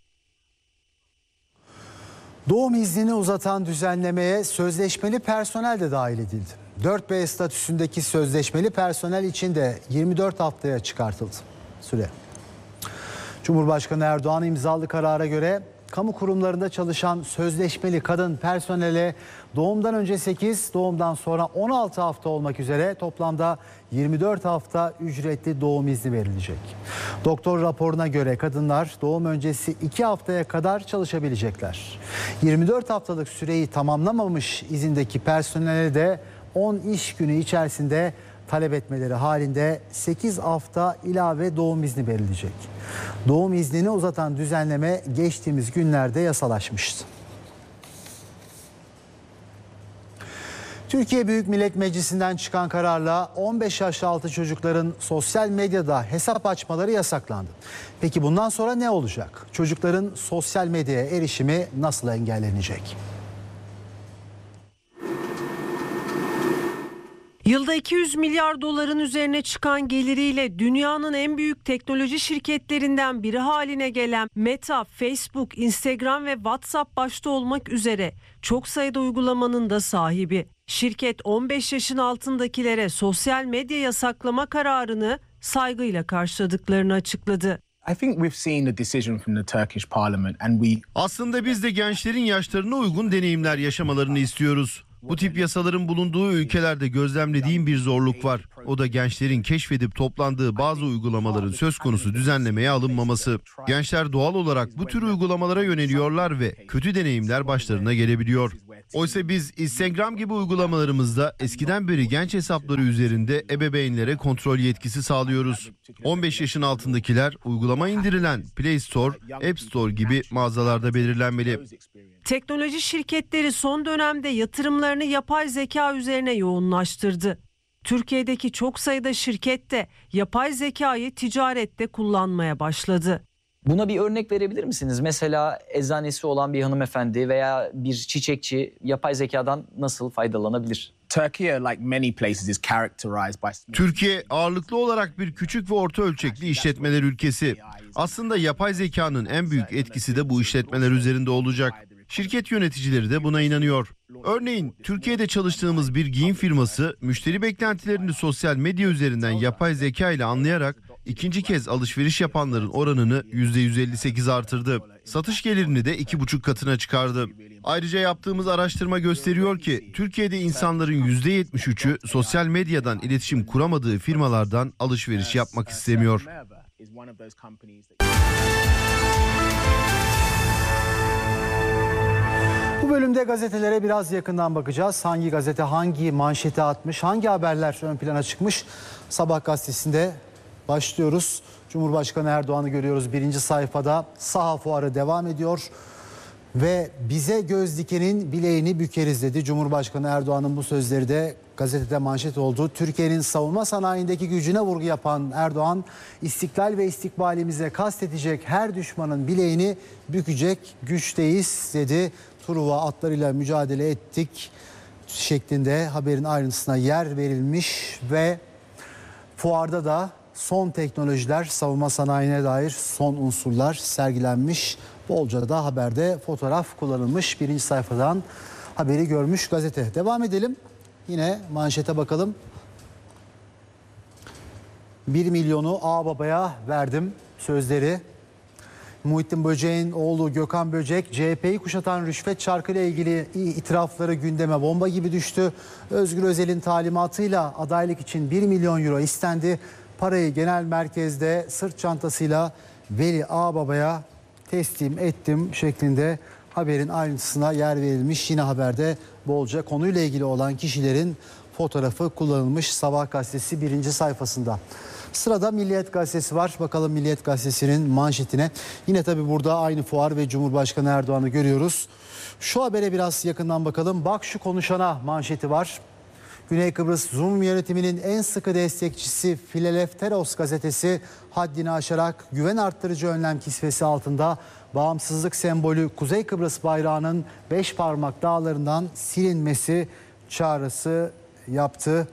Doğum iznini uzatan düzenlemeye sözleşmeli personel de dahil edildi. dört B statüsündeki sözleşmeli personel için de yirmi dört haftaya çıkartıldı süre. Cumhurbaşkanı Erdoğan imzalı karara göre kamu kurumlarında çalışan sözleşmeli kadın personele doğumdan önce sekiz, doğumdan sonra on altı hafta olmak üzere toplamda yirmi dört hafta ücretli doğum izni verilecek. Doktor raporuna göre kadınlar doğum öncesi iki haftaya kadar çalışabilecekler. yirmi dört haftalık süreyi tamamlamamış izindeki personele de on iş günü içerisinde talep etmeleri halinde sekiz hafta ilave doğum izni verilecek. Doğum iznini uzatan düzenleme geçtiğimiz günlerde yasalaşmıştı. Türkiye Büyük Millet Meclisi'nden çıkan kararla on beş yaş altı çocukların sosyal medyada hesap açmaları yasaklandı. Peki bundan sonra ne olacak? Çocukların sosyal medyaya erişimi nasıl engellenecek?
Yılda iki yüz milyar doların üzerine çıkan geliriyle dünyanın en büyük teknoloji şirketlerinden biri haline gelen Meta, Facebook, Instagram ve WhatsApp başta olmak üzere çok sayıda uygulamanın da sahibi. Şirket on beş yaşın altındakilere sosyal medya yasaklama kararını saygıyla karşıladıklarını açıkladı.
Aslında biz de gençlerin yaşlarına uygun deneyimler yaşamalarını istiyoruz. Bu tip yasaların bulunduğu ülkelerde gözlemlediğim bir zorluk var. O da gençlerin keşfedip toplandığı bazı uygulamaların söz konusu düzenlemeye alınmaması. Gençler doğal olarak bu tür uygulamalara yöneliyorlar ve kötü deneyimler başlarına gelebiliyor. Oysa biz Instagram gibi uygulamalarımızda eskiden beri genç hesapları üzerinde ebeveynlere kontrol yetkisi sağlıyoruz. on beş yaşın altındakiler uygulama indirilen Play Store, App Store gibi mağazalarda belirlenmeli.
Teknoloji şirketleri son dönemde yatırımlarını yapay zeka üzerine yoğunlaştırdı. Türkiye'deki çok sayıda şirket de yapay zekayı ticarette kullanmaya başladı.
Buna bir örnek verebilir misiniz? Mesela eczanesi olan bir hanımefendi veya bir çiçekçi yapay zekadan nasıl faydalanabilir?
Türkiye ağırlıklı olarak bir küçük ve orta ölçekli işletmeler ülkesi. Aslında yapay zekanın en büyük etkisi de bu işletmeler üzerinde olacak. Şirket yöneticileri de buna inanıyor. Örneğin Türkiye'de çalıştığımız bir giyim firması müşteri beklentilerini sosyal medya üzerinden yapay zeka ile anlayarak ikinci kez alışveriş yapanların oranını yüzde yüz elli sekiz artırdı. Satış gelirini de iki buçuk katına çıkardı. Ayrıca yaptığımız araştırma gösteriyor ki Türkiye'de insanların yüzde yetmiş üçü sosyal medyadan iletişim kuramadığı firmalardan alışveriş yapmak istemiyor.
Bu bölümde gazetelere biraz yakından bakacağız. Hangi gazete hangi manşeti atmış, hangi haberler ön plana çıkmış? Sabah gazetesinde başlıyoruz. Cumhurbaşkanı Erdoğan'ı görüyoruz birinci sayfada. Saha fuarı devam ediyor. Ve bize göz dikenin bileğini bükeriz dedi. Cumhurbaşkanı Erdoğan'ın bu sözleri de gazetede manşet oldu. Türkiye'nin savunma sanayindeki gücüne vurgu yapan Erdoğan, istiklal ve istikbalimize kastedecek her düşmanın bileğini bükecek güçteyiz dedi. Truva atlarıyla mücadele ettik şeklinde haberin ayrıntısına yer verilmiş ve fuarda da son teknolojiler, savunma sanayine dair son unsurlar sergilenmiş. Bolca da haberde fotoğraf kullanılmış. Birinci sayfadan haberi görmüş gazete. Devam edelim. Yine manşete bakalım. bir milyonu ağababaya verdim sözleri. Muhittin Böcek'in oğlu Gökhan Böcek, C H P'yi kuşatan rüşvet çarkıyla ilgili itirafları gündeme bomba gibi düştü. Özgür Özel'in talimatıyla adaylık için bir milyon euro istendi. Parayı genel merkezde sırt çantasıyla Veli Ağababa'ya teslim ettim şeklinde haberin ayrıntısına yer verilmiş. Yine haberde bolca konuyla ilgili olan kişilerin fotoğrafı kullanılmış Sabah gazetesi birinci sayfasında. Sırada Milliyet gazetesi var. Bakalım Milliyet gazetesinin manşetine. Yine tabii burada aynı fuar ve Cumhurbaşkanı Erdoğan'ı görüyoruz. Şu habere biraz yakından bakalım. Bak şu konuşana manşeti var. Güney Kıbrıs Rum yönetiminin en sıkı destekçisi Filelefteros gazetesi haddini aşarak güven arttırıcı önlem kisvesi altında bağımsızlık sembolü Kuzey Kıbrıs bayrağının beş parmak dağlarından silinmesi çağrısı yaptı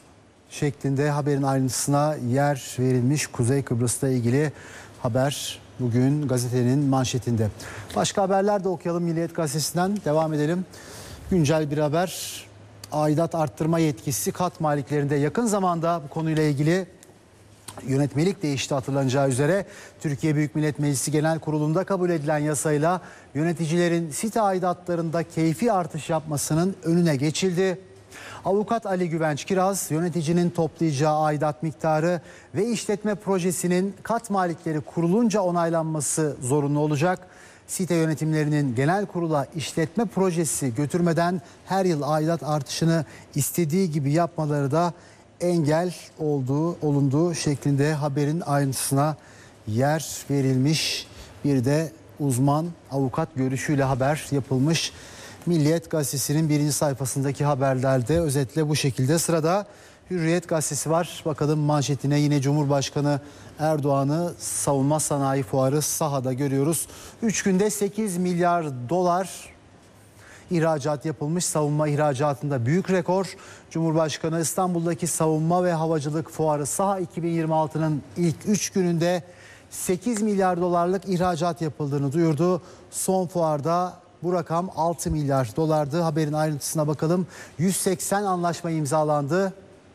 şeklinde haberin ayrıntısına yer verilmiş. Kuzey Kıbrıs'la ilgili haber bugün gazetenin manşetinde. Başka haberler de okuyalım Milliyet gazetesinden. Devam edelim. Güncel bir haber. Aidat arttırma yetkisi kat maliklerinde. Yakın zamanda bu konuyla ilgili yönetmelik değişti hatırlanacağı üzere. Türkiye Büyük Millet Meclisi Genel Kurulu'nda kabul edilen yasayla yöneticilerin site aidatlarında keyfi artış yapmasının önüne geçildi. Avukat Ali Güvenç Kiraz, yöneticinin toplayacağı aidat miktarı ve işletme projesinin kat malikleri kurulunca onaylanması zorunlu olacak. Site yönetimlerinin genel kurula işletme projesi götürmeden her yıl aidat artışını istediği gibi yapmaları da engel olduğu olunduğu şeklinde haberin ayrıntısına yer verilmiş. Bir de uzman avukat görüşüyle haber yapılmış. Milliyet gazetesinin birinci sayfasındaki haberlerde özetle bu şekilde. Sırada Hürriyet gazetesi var. Bakalım manşetine yine Cumhurbaşkanı Erdoğan'ı savunma sanayi fuarı sahada görüyoruz. üç günde sekiz milyar dolar ihracat yapılmış. Savunma ihracatında büyük rekor. Cumhurbaşkanı İstanbul'daki savunma ve havacılık fuarı saha iki bin yirmi altının ilk üç gününde sekiz milyar dolarlık ihracat yapıldığını duyurdu. Son fuarda bu rakam altı milyar dolardı. Haberin ayrıntısına bakalım. yüz seksen anlaşma imzalandı.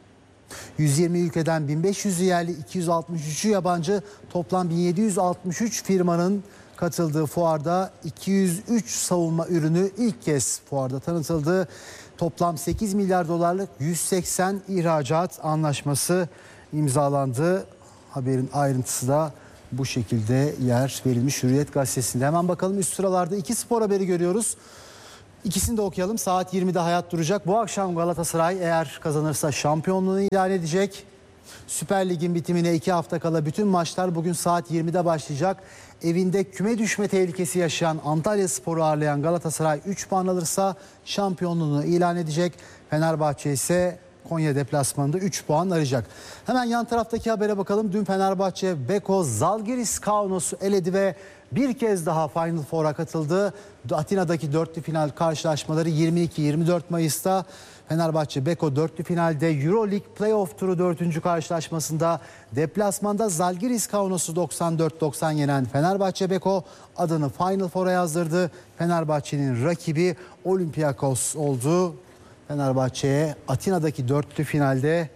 yüz yirmi ülkeden bin beş yüzü yerli, iki yüz altmış üçü yabancı, toplam bin yedi yüz altmış üç firmanın katıldığı fuarda iki yüz üç savunma ürünü ilk kez fuarda tanıtıldı. Toplam sekiz milyar dolarlık yüz seksen ihracat anlaşması imzalandı. Haberin ayrıntısı da bu şekilde yer verilmiş Hürriyet gazetesinde. Hemen bakalım üst sıralarda iki spor haberi görüyoruz. İkisini de okuyalım. Saat yirmide hayat duracak. Bu akşam Galatasaray eğer kazanırsa şampiyonluğunu ilan edecek. Süper Lig'in bitimine iki hafta kala bütün maçlar bugün saat yirmide başlayacak. Evinde küme düşme tehlikesi yaşayan Antalyaspor'u ağırlayan Galatasaray üç puan alırsa şampiyonluğunu ilan edecek. Fenerbahçe ise Konya deplasmanında üç puan arayacak. Hemen yan taraftaki habere bakalım. Dün Fenerbahçe Beko Zalgiris Kaunos'u eledi ve bir kez daha Final Four'a katıldı. Atina'daki dörtlü final karşılaşmaları yirmi iki yirmi dört Mayıs'ta. Fenerbahçe Beko dörtlü finalde Euroleague Playoff Turu dördüncü karşılaşmasında deplasmanda Zalgiris Kaunos'u doksan dört doksan yenen Fenerbahçe Beko adını Final Four'a yazdırdı. Fenerbahçe'nin rakibi Olympiakos oldu. Fenerbahçe'ye Atina'daki dörtlü finalde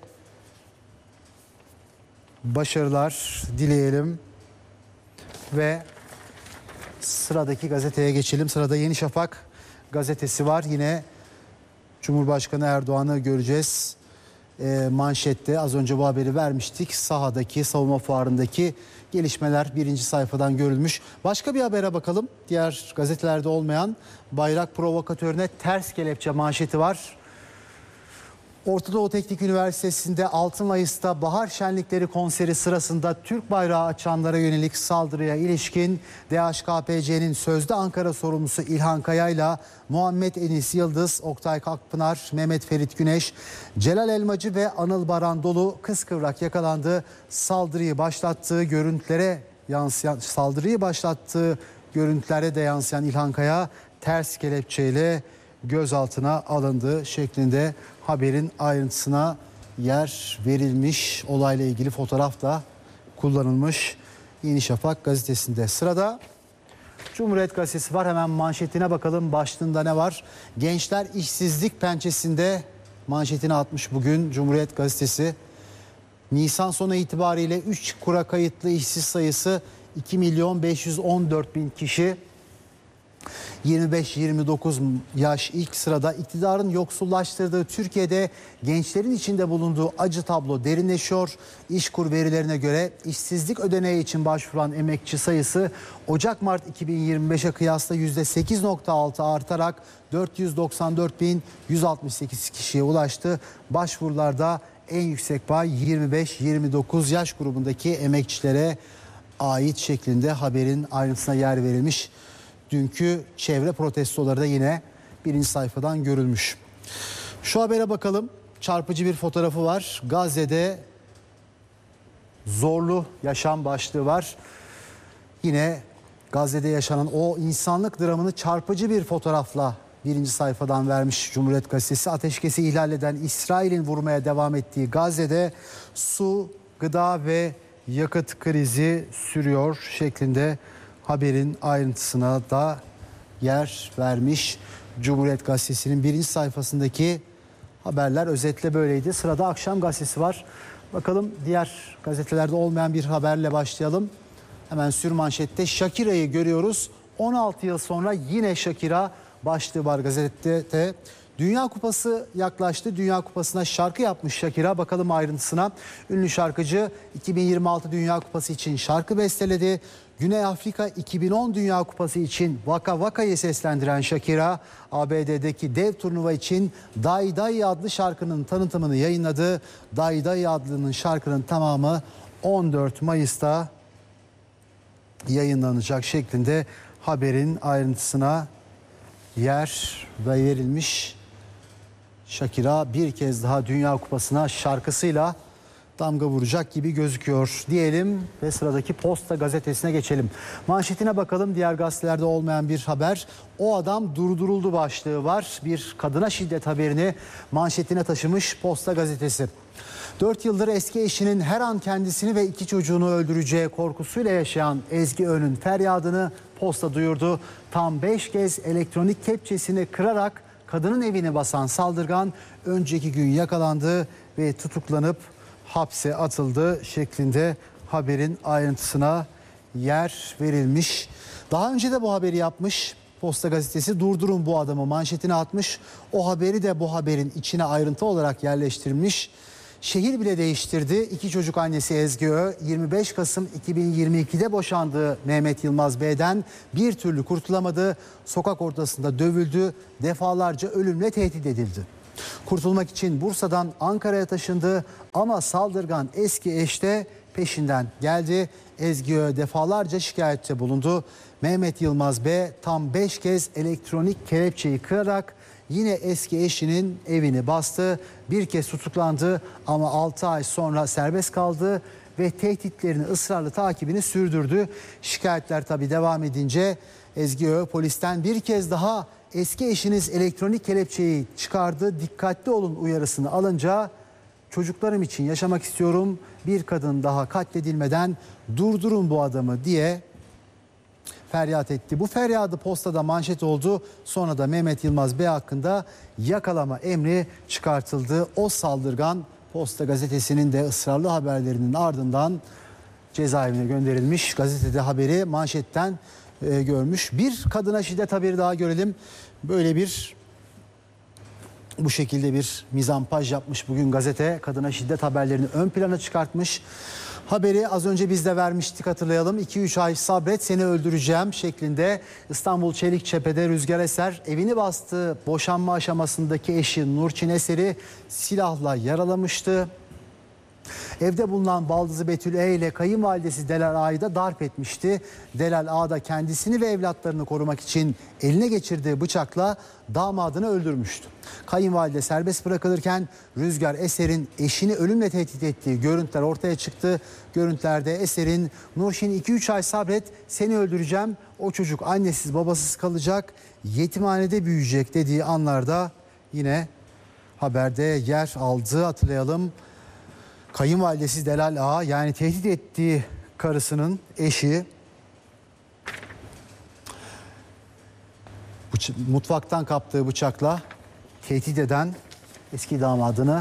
başarılar dileyelim ve sıradaki gazeteye geçelim. Sırada Yeni Şafak gazetesi var. Yine Cumhurbaşkanı Erdoğan'ı göreceğiz. E, manşette az önce bu haberi vermiştik. Sahadaki savunma fuarındaki gelişmeler birinci sayfadan görülmüş. Başka bir habere bakalım. Diğer gazetelerde olmayan bayrak provokatörüne ters kelepçe manşeti var. Orta Doğu Teknik Üniversitesi'nde altı Mayıs'ta Bahar Şenlikleri konseri sırasında Türk bayrağı açanlara yönelik saldırıya ilişkin D H K P C'nin sözde Ankara sorumlusu İlhan Kaya ile Muhammed Enis Yıldız, Oktay Kakpınar, Mehmet Ferit Güneş, Celal Elmacı ve Anıl Baran Dolu kıskıvrak yakalandı. Saldırıyı başlattığı görüntülere yansıyan saldırıyı başlattığı görüntülere de yansıyan İlhan Kaya ters kelepçeyle gözaltına alındığı şeklinde haberin ayrıntısına yer verilmiş. Olayla ilgili fotoğraf da kullanılmış Yeni Şafak gazetesinde. Sırada Cumhuriyet gazetesi var. Hemen manşetine bakalım. Başlığında ne var? Gençler işsizlik pençesinde manşetine atmış bugün Cumhuriyet gazetesi. Nisan sonu itibariyle üç kura kayıtlı işsiz sayısı iki milyon beş yüz on dört bin kişi. yirmi beş yirmi dokuz yaş ilk sırada. İktidarın yoksullaştırdığı Türkiye'de gençlerin içinde bulunduğu acı tablo derinleşiyor. İşkur verilerine göre işsizlik ödeneği için başvuran emekçi sayısı Ocak-Mart iki bin yirmi beşe kıyasla yüzde sekiz virgül altı artarak dört yüz doksan dört bin yüz altmış sekiz kişiye ulaştı. Başvurularda en yüksek pay yirmi beş yirmi dokuz yaş grubundaki emekçilere ait şeklinde haberin ayrıntısına yer verilmiş. Dünkü çevre protestoları da yine birinci sayfadan görülmüş. Şu habere bakalım. Çarpıcı bir fotoğrafı var. Gazze'de zorlu yaşam başlığı var. Yine Gazze'de yaşanan o insanlık dramını çarpıcı bir fotoğrafla birinci sayfadan vermiş Cumhuriyet Gazetesi. Ateşkesi ihlal eden İsrail'in vurmaya devam ettiği Gazze'de su, gıda ve yakıt krizi sürüyor şeklinde haberin ayrıntısına da yer vermiş. Cumhuriyet Gazetesi'nin birinci sayfasındaki haberler özetle böyleydi. Sırada Akşam Gazetesi var. Bakalım diğer gazetelerde olmayan bir haberle başlayalım. Hemen sürmanşette Shakira'yı görüyoruz. on altı yıl sonra yine Shakira başlığı var gazetede. Dünya Kupası yaklaştı. Dünya Kupası'na şarkı yapmış Shakira. Bakalım ayrıntısına. Ünlü şarkıcı iki bin yirmi altı Dünya Kupası için şarkı besteledi. Güney Afrika iki bin on Dünya Kupası için Vaka Vaka'yı seslendiren Shakira, A B D'deki dev turnuva için Dai Dai adlı şarkının tanıtımını yayınladı. Dai Dai adlı şarkının tamamı on dört Mayıs'ta yayınlanacak şeklinde haberin ayrıntısına yer verilmiş. Shakira bir kez daha Dünya Kupası'na şarkısıyla damga vuracak gibi gözüküyor diyelim ve sıradaki Posta gazetesine geçelim. Manşetine bakalım. Diğer gazetelerde olmayan bir haber. O adam durduruldu başlığı var. Bir kadına şiddet haberini manşetine taşımış Posta gazetesi. dört yıldır eski eşinin her an kendisini ve iki çocuğunu öldüreceği korkusuyla yaşayan Ezgi Ön'ün feryadını Posta duyurdu. Tam beş kez elektronik kepçesini kırarak kadının evini basan saldırgan önceki gün yakalandı ve tutuklanıp hapse atıldı şeklinde haberin ayrıntısına yer verilmiş. Daha önce de bu haberi yapmış Posta gazetesi. Durdurun bu adamı manşetine atmış. O haberi de bu haberin içine ayrıntı olarak yerleştirmiş. Şehir bile değiştirdi. İki çocuk annesi Ezgi Ö, yirmi beş Kasım iki bin yirmi ikide boşandığı Mehmet Yılmaz Bey'den bir türlü kurtulamadı. Sokak ortasında dövüldü, defalarca ölümle tehdit edildi. Kurtulmak için Bursa'dan Ankara'ya taşındı ama saldırgan eski eş de peşinden geldi. Ezgi Ö defalarca şikayette bulundu. Mehmet Yılmaz Bey tam beş kez elektronik kelepçeyi kırarak yine eski eşinin evini bastı. Bir kez tutuklandı ama altı ay sonra serbest kaldı ve tehditlerini, ısrarlı takibini sürdürdü. Şikayetler tabii devam edince Ezgi Ö polisten bir kez daha eski eşiniz elektronik kelepçeyi çıkardı, dikkatli olun uyarısını alınca çocuklarım için yaşamak istiyorum, bir kadın daha katledilmeden durdurun bu adamı diye feryat etti. Bu feryadı Posta'da manşet oldu. Sonra da Mehmet Yılmaz Bey hakkında yakalama emri çıkartıldı. O saldırgan Posta gazetesinin de ısrarlı haberlerinin ardından cezaevine gönderilmiş. Gazetede haberi manşetten e, görmüş. Bir kadına şiddet haberi daha görelim. Böyle bir bu şekilde bir mizampaj yapmış bugün gazete. Kadına şiddet haberlerini ön plana çıkartmış. Haberi az önce biz de vermiştik, hatırlayalım. iki üç ay sabret seni öldüreceğim şeklinde İstanbul Çelikçepe'de Rüzgar Eser evini bastığı boşanma aşamasındaki eşi Nurçin Eser'i silahla yaralamıştı. Evde bulunan baldızı Betül E ile kayınvalidesi Delal A'yı da darp etmişti. Delal A da kendisini ve evlatlarını korumak için eline geçirdiği bıçakla damadını öldürmüştü. Kayınvalide serbest bırakılırken Rüzgar Eser'in eşini ölümle tehdit ettiği görüntüler ortaya çıktı. Görüntülerde Eser'in "Nurşin iki üç ay sabret, seni öldüreceğim, o çocuk annesiz babasız kalacak, yetimhanede büyüyecek" dediği anlarda yine haberde yer aldı. Hatırlayalım, kayınvalidesi Delal A, yani tehdit ettiği karısının eşi, bıç- mutfaktan kaptığı bıçakla tehdit eden eski damadını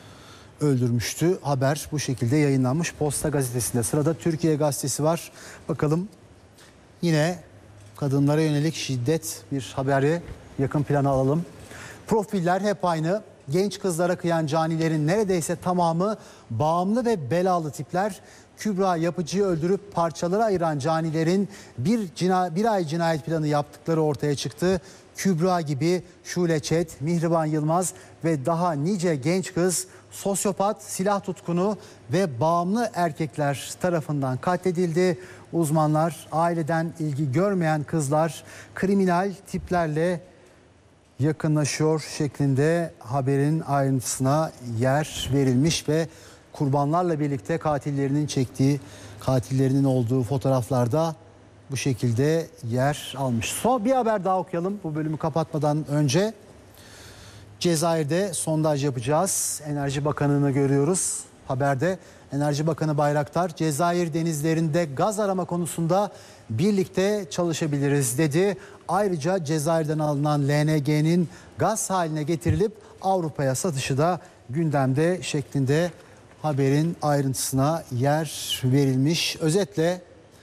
öldürmüştü. Haber bu şekilde yayınlanmış Posta Gazetesi'nde. Sırada Türkiye Gazetesi var. Bakalım, yine kadınlara yönelik şiddet bir haberi yakın plana alalım. Profiller hep aynı. Genç kızlara kıyan canilerin neredeyse tamamı bağımlı ve belalı tipler. Kübra Yapıcı'yı öldürüp parçalara ayıran canilerin bir, cina, bir ay cinayet planı yaptıkları ortaya çıktı. Kübra gibi Şule Çet, Mihriban Yılmaz ve daha nice genç kız sosyopat, silah tutkunu ve bağımlı erkekler tarafından katledildi. Uzmanlar aileden ilgi görmeyen kızlar kriminal tiplerle yakınlaşıyor şeklinde haberin ayrıntısına yer verilmiş ve kurbanlarla birlikte katillerinin çektiği, katillerinin olduğu fotoğraflarda bu şekilde yer almış. Son bir haber daha okuyalım bu bölümü kapatmadan önce. Cezayir'de sondaj yapacağız. Enerji Bakanı'nı görüyoruz haberde. Enerji Bakanı Bayraktar, Cezayir denizlerinde gaz arama konusunda birlikte çalışabiliriz dedi. Ayrıca Cezayir'den alınan L N G'nin gaz haline getirilip Avrupa'ya satışı da gündemde şeklinde haberin ayrıntısına yer verilmiş. Özetle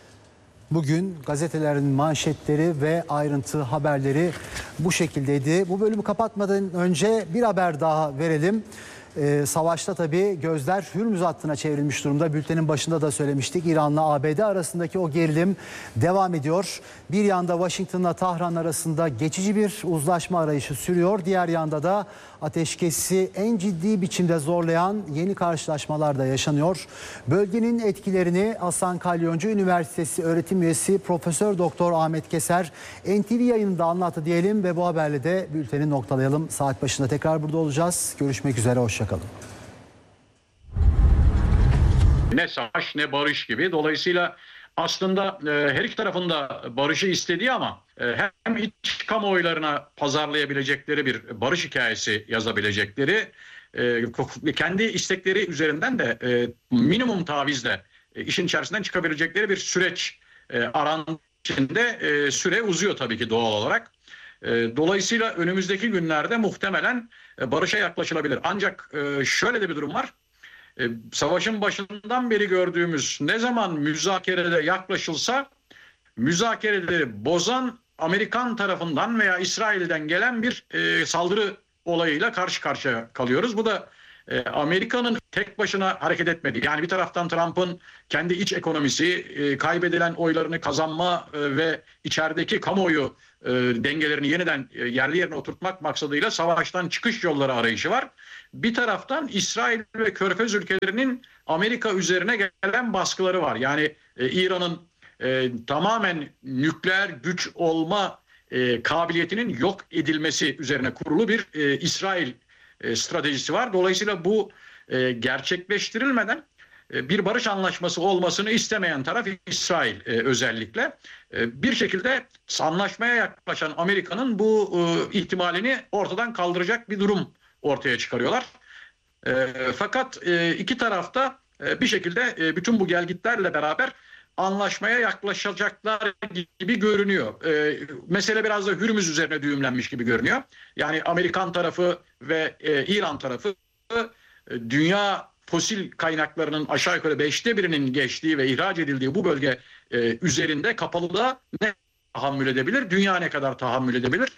bugün gazetelerin manşetleri ve ayrıntı haberleri bu şekildeydi. Bu bölümü kapatmadan önce bir haber daha verelim. Ee, savaşta tabii gözler Hürmüz hattına çevrilmiş durumda. Bültenin başında da söylemiştik. İran'la A B D arasındaki o gerilim devam ediyor. Bir yanda Washington'la Tahran arasında geçici bir uzlaşma arayışı sürüyor. Diğer yanda da ateşkesi en ciddi biçimde zorlayan yeni karşılaşmalar da yaşanıyor. Bölgenin etkilerini Hasan Kalyoncu Üniversitesi öğretim üyesi Profesör Doktor Ahmet Keser N T V yayınında anlattı diyelim ve bu haberle de bülteni noktalayalım. Saat başında tekrar burada olacağız. Görüşmek üzere, hoşça kalın.
Ne savaş ne barış gibi. Dolayısıyla aslında e, her iki tarafında barışı istediği ama e, hem iç kamuoylarına pazarlayabilecekleri bir barış hikayesi yazabilecekleri, e, kendi istekleri üzerinden de e, minimum tavizle e, işin içerisinden çıkabilecekleri bir süreç e, arandığı içinde e, süre uzuyor tabii ki doğal olarak. E, dolayısıyla önümüzdeki günlerde muhtemelen e, barışa yaklaşılabilir. Ancak e, şöyle de bir durum var. E, savaşın başından beri gördüğümüz, ne zaman müzakerede yaklaşılsa müzakereleri bozan Amerikan tarafından veya İsrail'den gelen bir e, saldırı olayıyla karşı karşıya kalıyoruz. Bu da e, Amerika'nın tek başına hareket etmediği. Yani bir taraftan Trump'ın kendi iç ekonomisi, e, kaybedilen oylarını kazanma e, ve içerideki kamuoyu e, dengelerini yeniden e, yerli yerine oturtmak maksadıyla savaştan çıkış yolları arayışı var. Bir taraftan İsrail ve Körfez ülkelerinin Amerika üzerine gelen baskıları var. Yani e, İran'ın e, tamamen nükleer güç olma e, kabiliyetinin yok edilmesi üzerine kurulu bir e, İsrail e, stratejisi var. Dolayısıyla bu e, gerçekleştirilmeden e, bir barış anlaşması olmasını istemeyen taraf İsrail e, özellikle. E, bir şekilde anlaşmaya yaklaşan Amerika'nın bu e, ihtimalini ortadan kaldıracak bir durum ortaya çıkarıyorlar. E, fakat e, iki tarafta e, bir şekilde e, bütün bu gelgitlerle beraber anlaşmaya yaklaşacaklar gibi görünüyor. E, mesele biraz da Hürmüz üzerine düğümlenmiş gibi görünüyor. Yani Amerikan tarafı ve e, İran tarafı e, dünya fosil kaynaklarının aşağı yukarı beşte birinin geçtiği ve ihraç edildiği bu bölge e, üzerinde kapalılığa ne tahammül edebilir? Dünya ne kadar tahammül edebilir?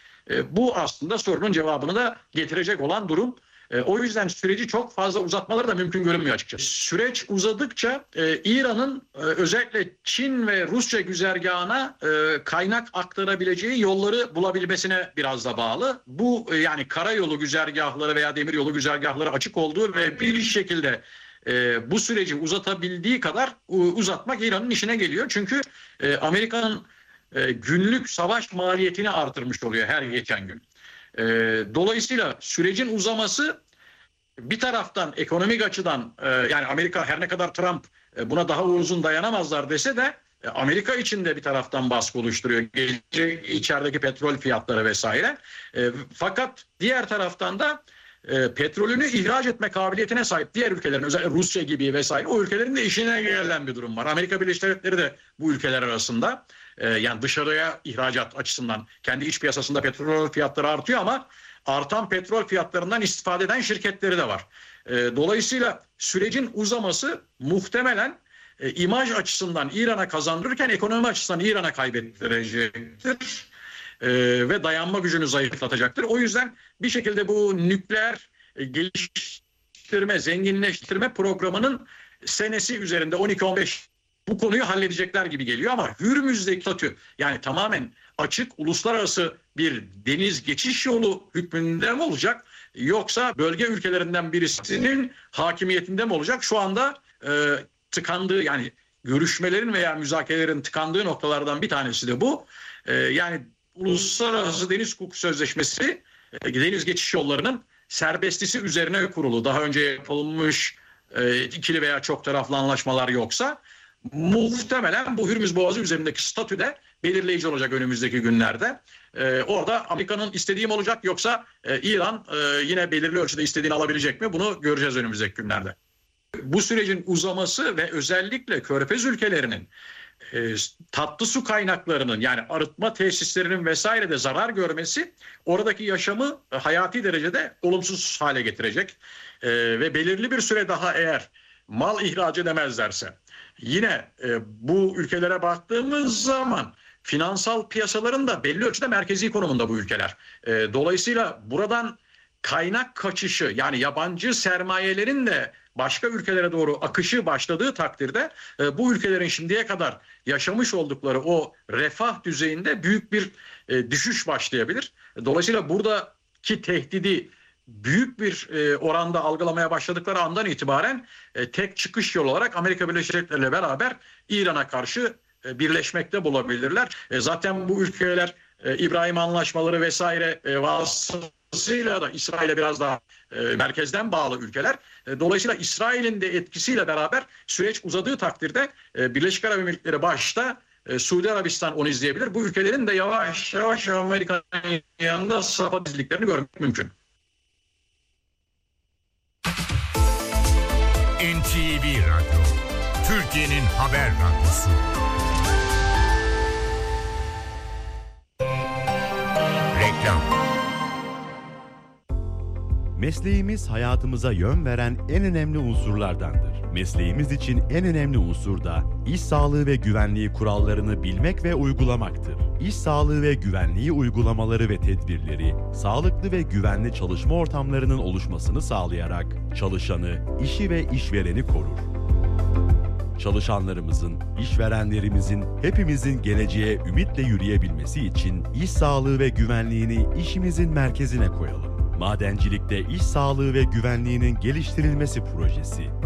E, bu aslında sorunun cevabını da getirecek olan durum. E, o yüzden süreci çok fazla uzatmaları da mümkün görünmüyor açıkçası. Süreç uzadıkça e, İran'ın e, özellikle Çin ve Rusya güzergahına e, kaynak aktarabileceği yolları bulabilmesine biraz da bağlı. Bu e, yani karayolu güzergahları veya demiryolu güzergahları açık olduğu ve bir şekilde e, bu süreci uzatabildiği kadar uzatmak İran'ın işine geliyor. Çünkü e, Amerika'nın e, günlük savaş maliyetini artırmış oluyor her geçen gün. E, dolayısıyla sürecin uzaması bir taraftan ekonomik açıdan e, yani Amerika her ne kadar Trump e, buna daha uzun dayanamazlar dese de e, Amerika için de bir taraftan baskı oluşturuyor. Gece içerideki petrol fiyatları vesaire. E, fakat diğer taraftan da e, petrolünü ihraç etme kabiliyetine sahip diğer ülkelerin, özellikle Rusya gibi vesaire, o ülkelerin de işine gelen bir durum var. Amerika Birleşik Devletleri de bu ülkeler arasında. E, yani dışarıya ihracat açısından kendi iç piyasasında petrol fiyatları artıyor ama artan petrol fiyatlarından istifade eden şirketleri de var. E, dolayısıyla sürecin uzaması muhtemelen e, imaj açısından İran'a kazandırırken ekonomi açısından İran'a kaybettirecektir. E, ve dayanma gücünü zayıflatacaktır. O yüzden bir şekilde bu nükleer e, geliştirme, zenginleştirme programının senesi üzerinde on iki on beş bu konuyu halledecekler gibi geliyor ama Hürmüz'deki statü, yani tamamen açık uluslararası bir deniz geçiş yolu hükmünde mi olacak yoksa bölge ülkelerinden birisinin hakimiyetinde mi olacak? Şu anda e, tıkandığı, yani görüşmelerin veya müzakerelerin tıkandığı noktalardan bir tanesi de bu. E, yani Uluslararası Deniz Hukuku Sözleşmesi e, deniz geçiş yollarının serbestlisi üzerine kurulu. Daha önce yapılmış e, ikili veya çok taraflı anlaşmalar yoksa muhtemelen bu Hürmüz Boğazı üzerindeki statü de belirleyici olacak önümüzdeki günlerde. Ee, orada Amerika'nın istediği mi olacak yoksa e, İran e, yine belirli ölçüde istediğini alabilecek mi? Bunu göreceğiz önümüzdeki günlerde. Bu sürecin uzaması ve özellikle Körfez ülkelerinin e, tatlı su kaynaklarının, yani arıtma tesislerinin vesaire de zarar görmesi oradaki yaşamı e, hayati derecede olumsuz hale getirecek. E, ve belirli bir süre daha eğer mal ihraç edemezlerse, yine e, bu ülkelere baktığımız zaman finansal piyasaların da belli ölçüde merkezi konumunda bu ülkeler. E, dolayısıyla buradan kaynak kaçışı, yani yabancı sermayelerin de başka ülkelere doğru akışı başladığı takdirde e, bu ülkelerin şimdiye kadar yaşamış oldukları o refah düzeyinde büyük bir e, düşüş başlayabilir. Dolayısıyla buradaki tehdidi büyük bir e, oranda algılamaya başladıkları andan itibaren e, tek çıkış yolu olarak Amerika Birleşik Devletleri ile beraber İran'a karşı e, birleşmekte bulabilirler. E, zaten bu ülkeler e, İbrahim Anlaşmaları vesaire e, vasıtasıyla da İsrail'e biraz daha e, merkezden bağlı ülkeler. E, dolayısıyla İsrail'in de etkisiyle beraber süreç uzadığı takdirde e, Birleşik Arap Emirlikleri başta e, Suudi Arabistan onu izleyebilir. Bu ülkelerin de yavaş yavaş Amerika'nın yanında safa dizliklerini görmek mümkün.
N T V Radyo, Türkiye'nin haber radyosu. Reklam.
Mesleğimiz hayatımıza yön veren en önemli unsurlardandır. Mesleğimiz için en önemli unsur da iş sağlığı ve güvenliği kurallarını bilmek ve uygulamaktır. İş sağlığı ve güvenliği uygulamaları ve tedbirleri, sağlıklı ve güvenli çalışma ortamlarının oluşmasını sağlayarak çalışanı, işi ve işvereni korur. Çalışanlarımızın, işverenlerimizin, hepimizin geleceğe ümitle yürüyebilmesi için iş sağlığı ve güvenliğini işimizin merkezine koyalım. Madencilikte iş sağlığı ve güvenliğinin geliştirilmesi projesi.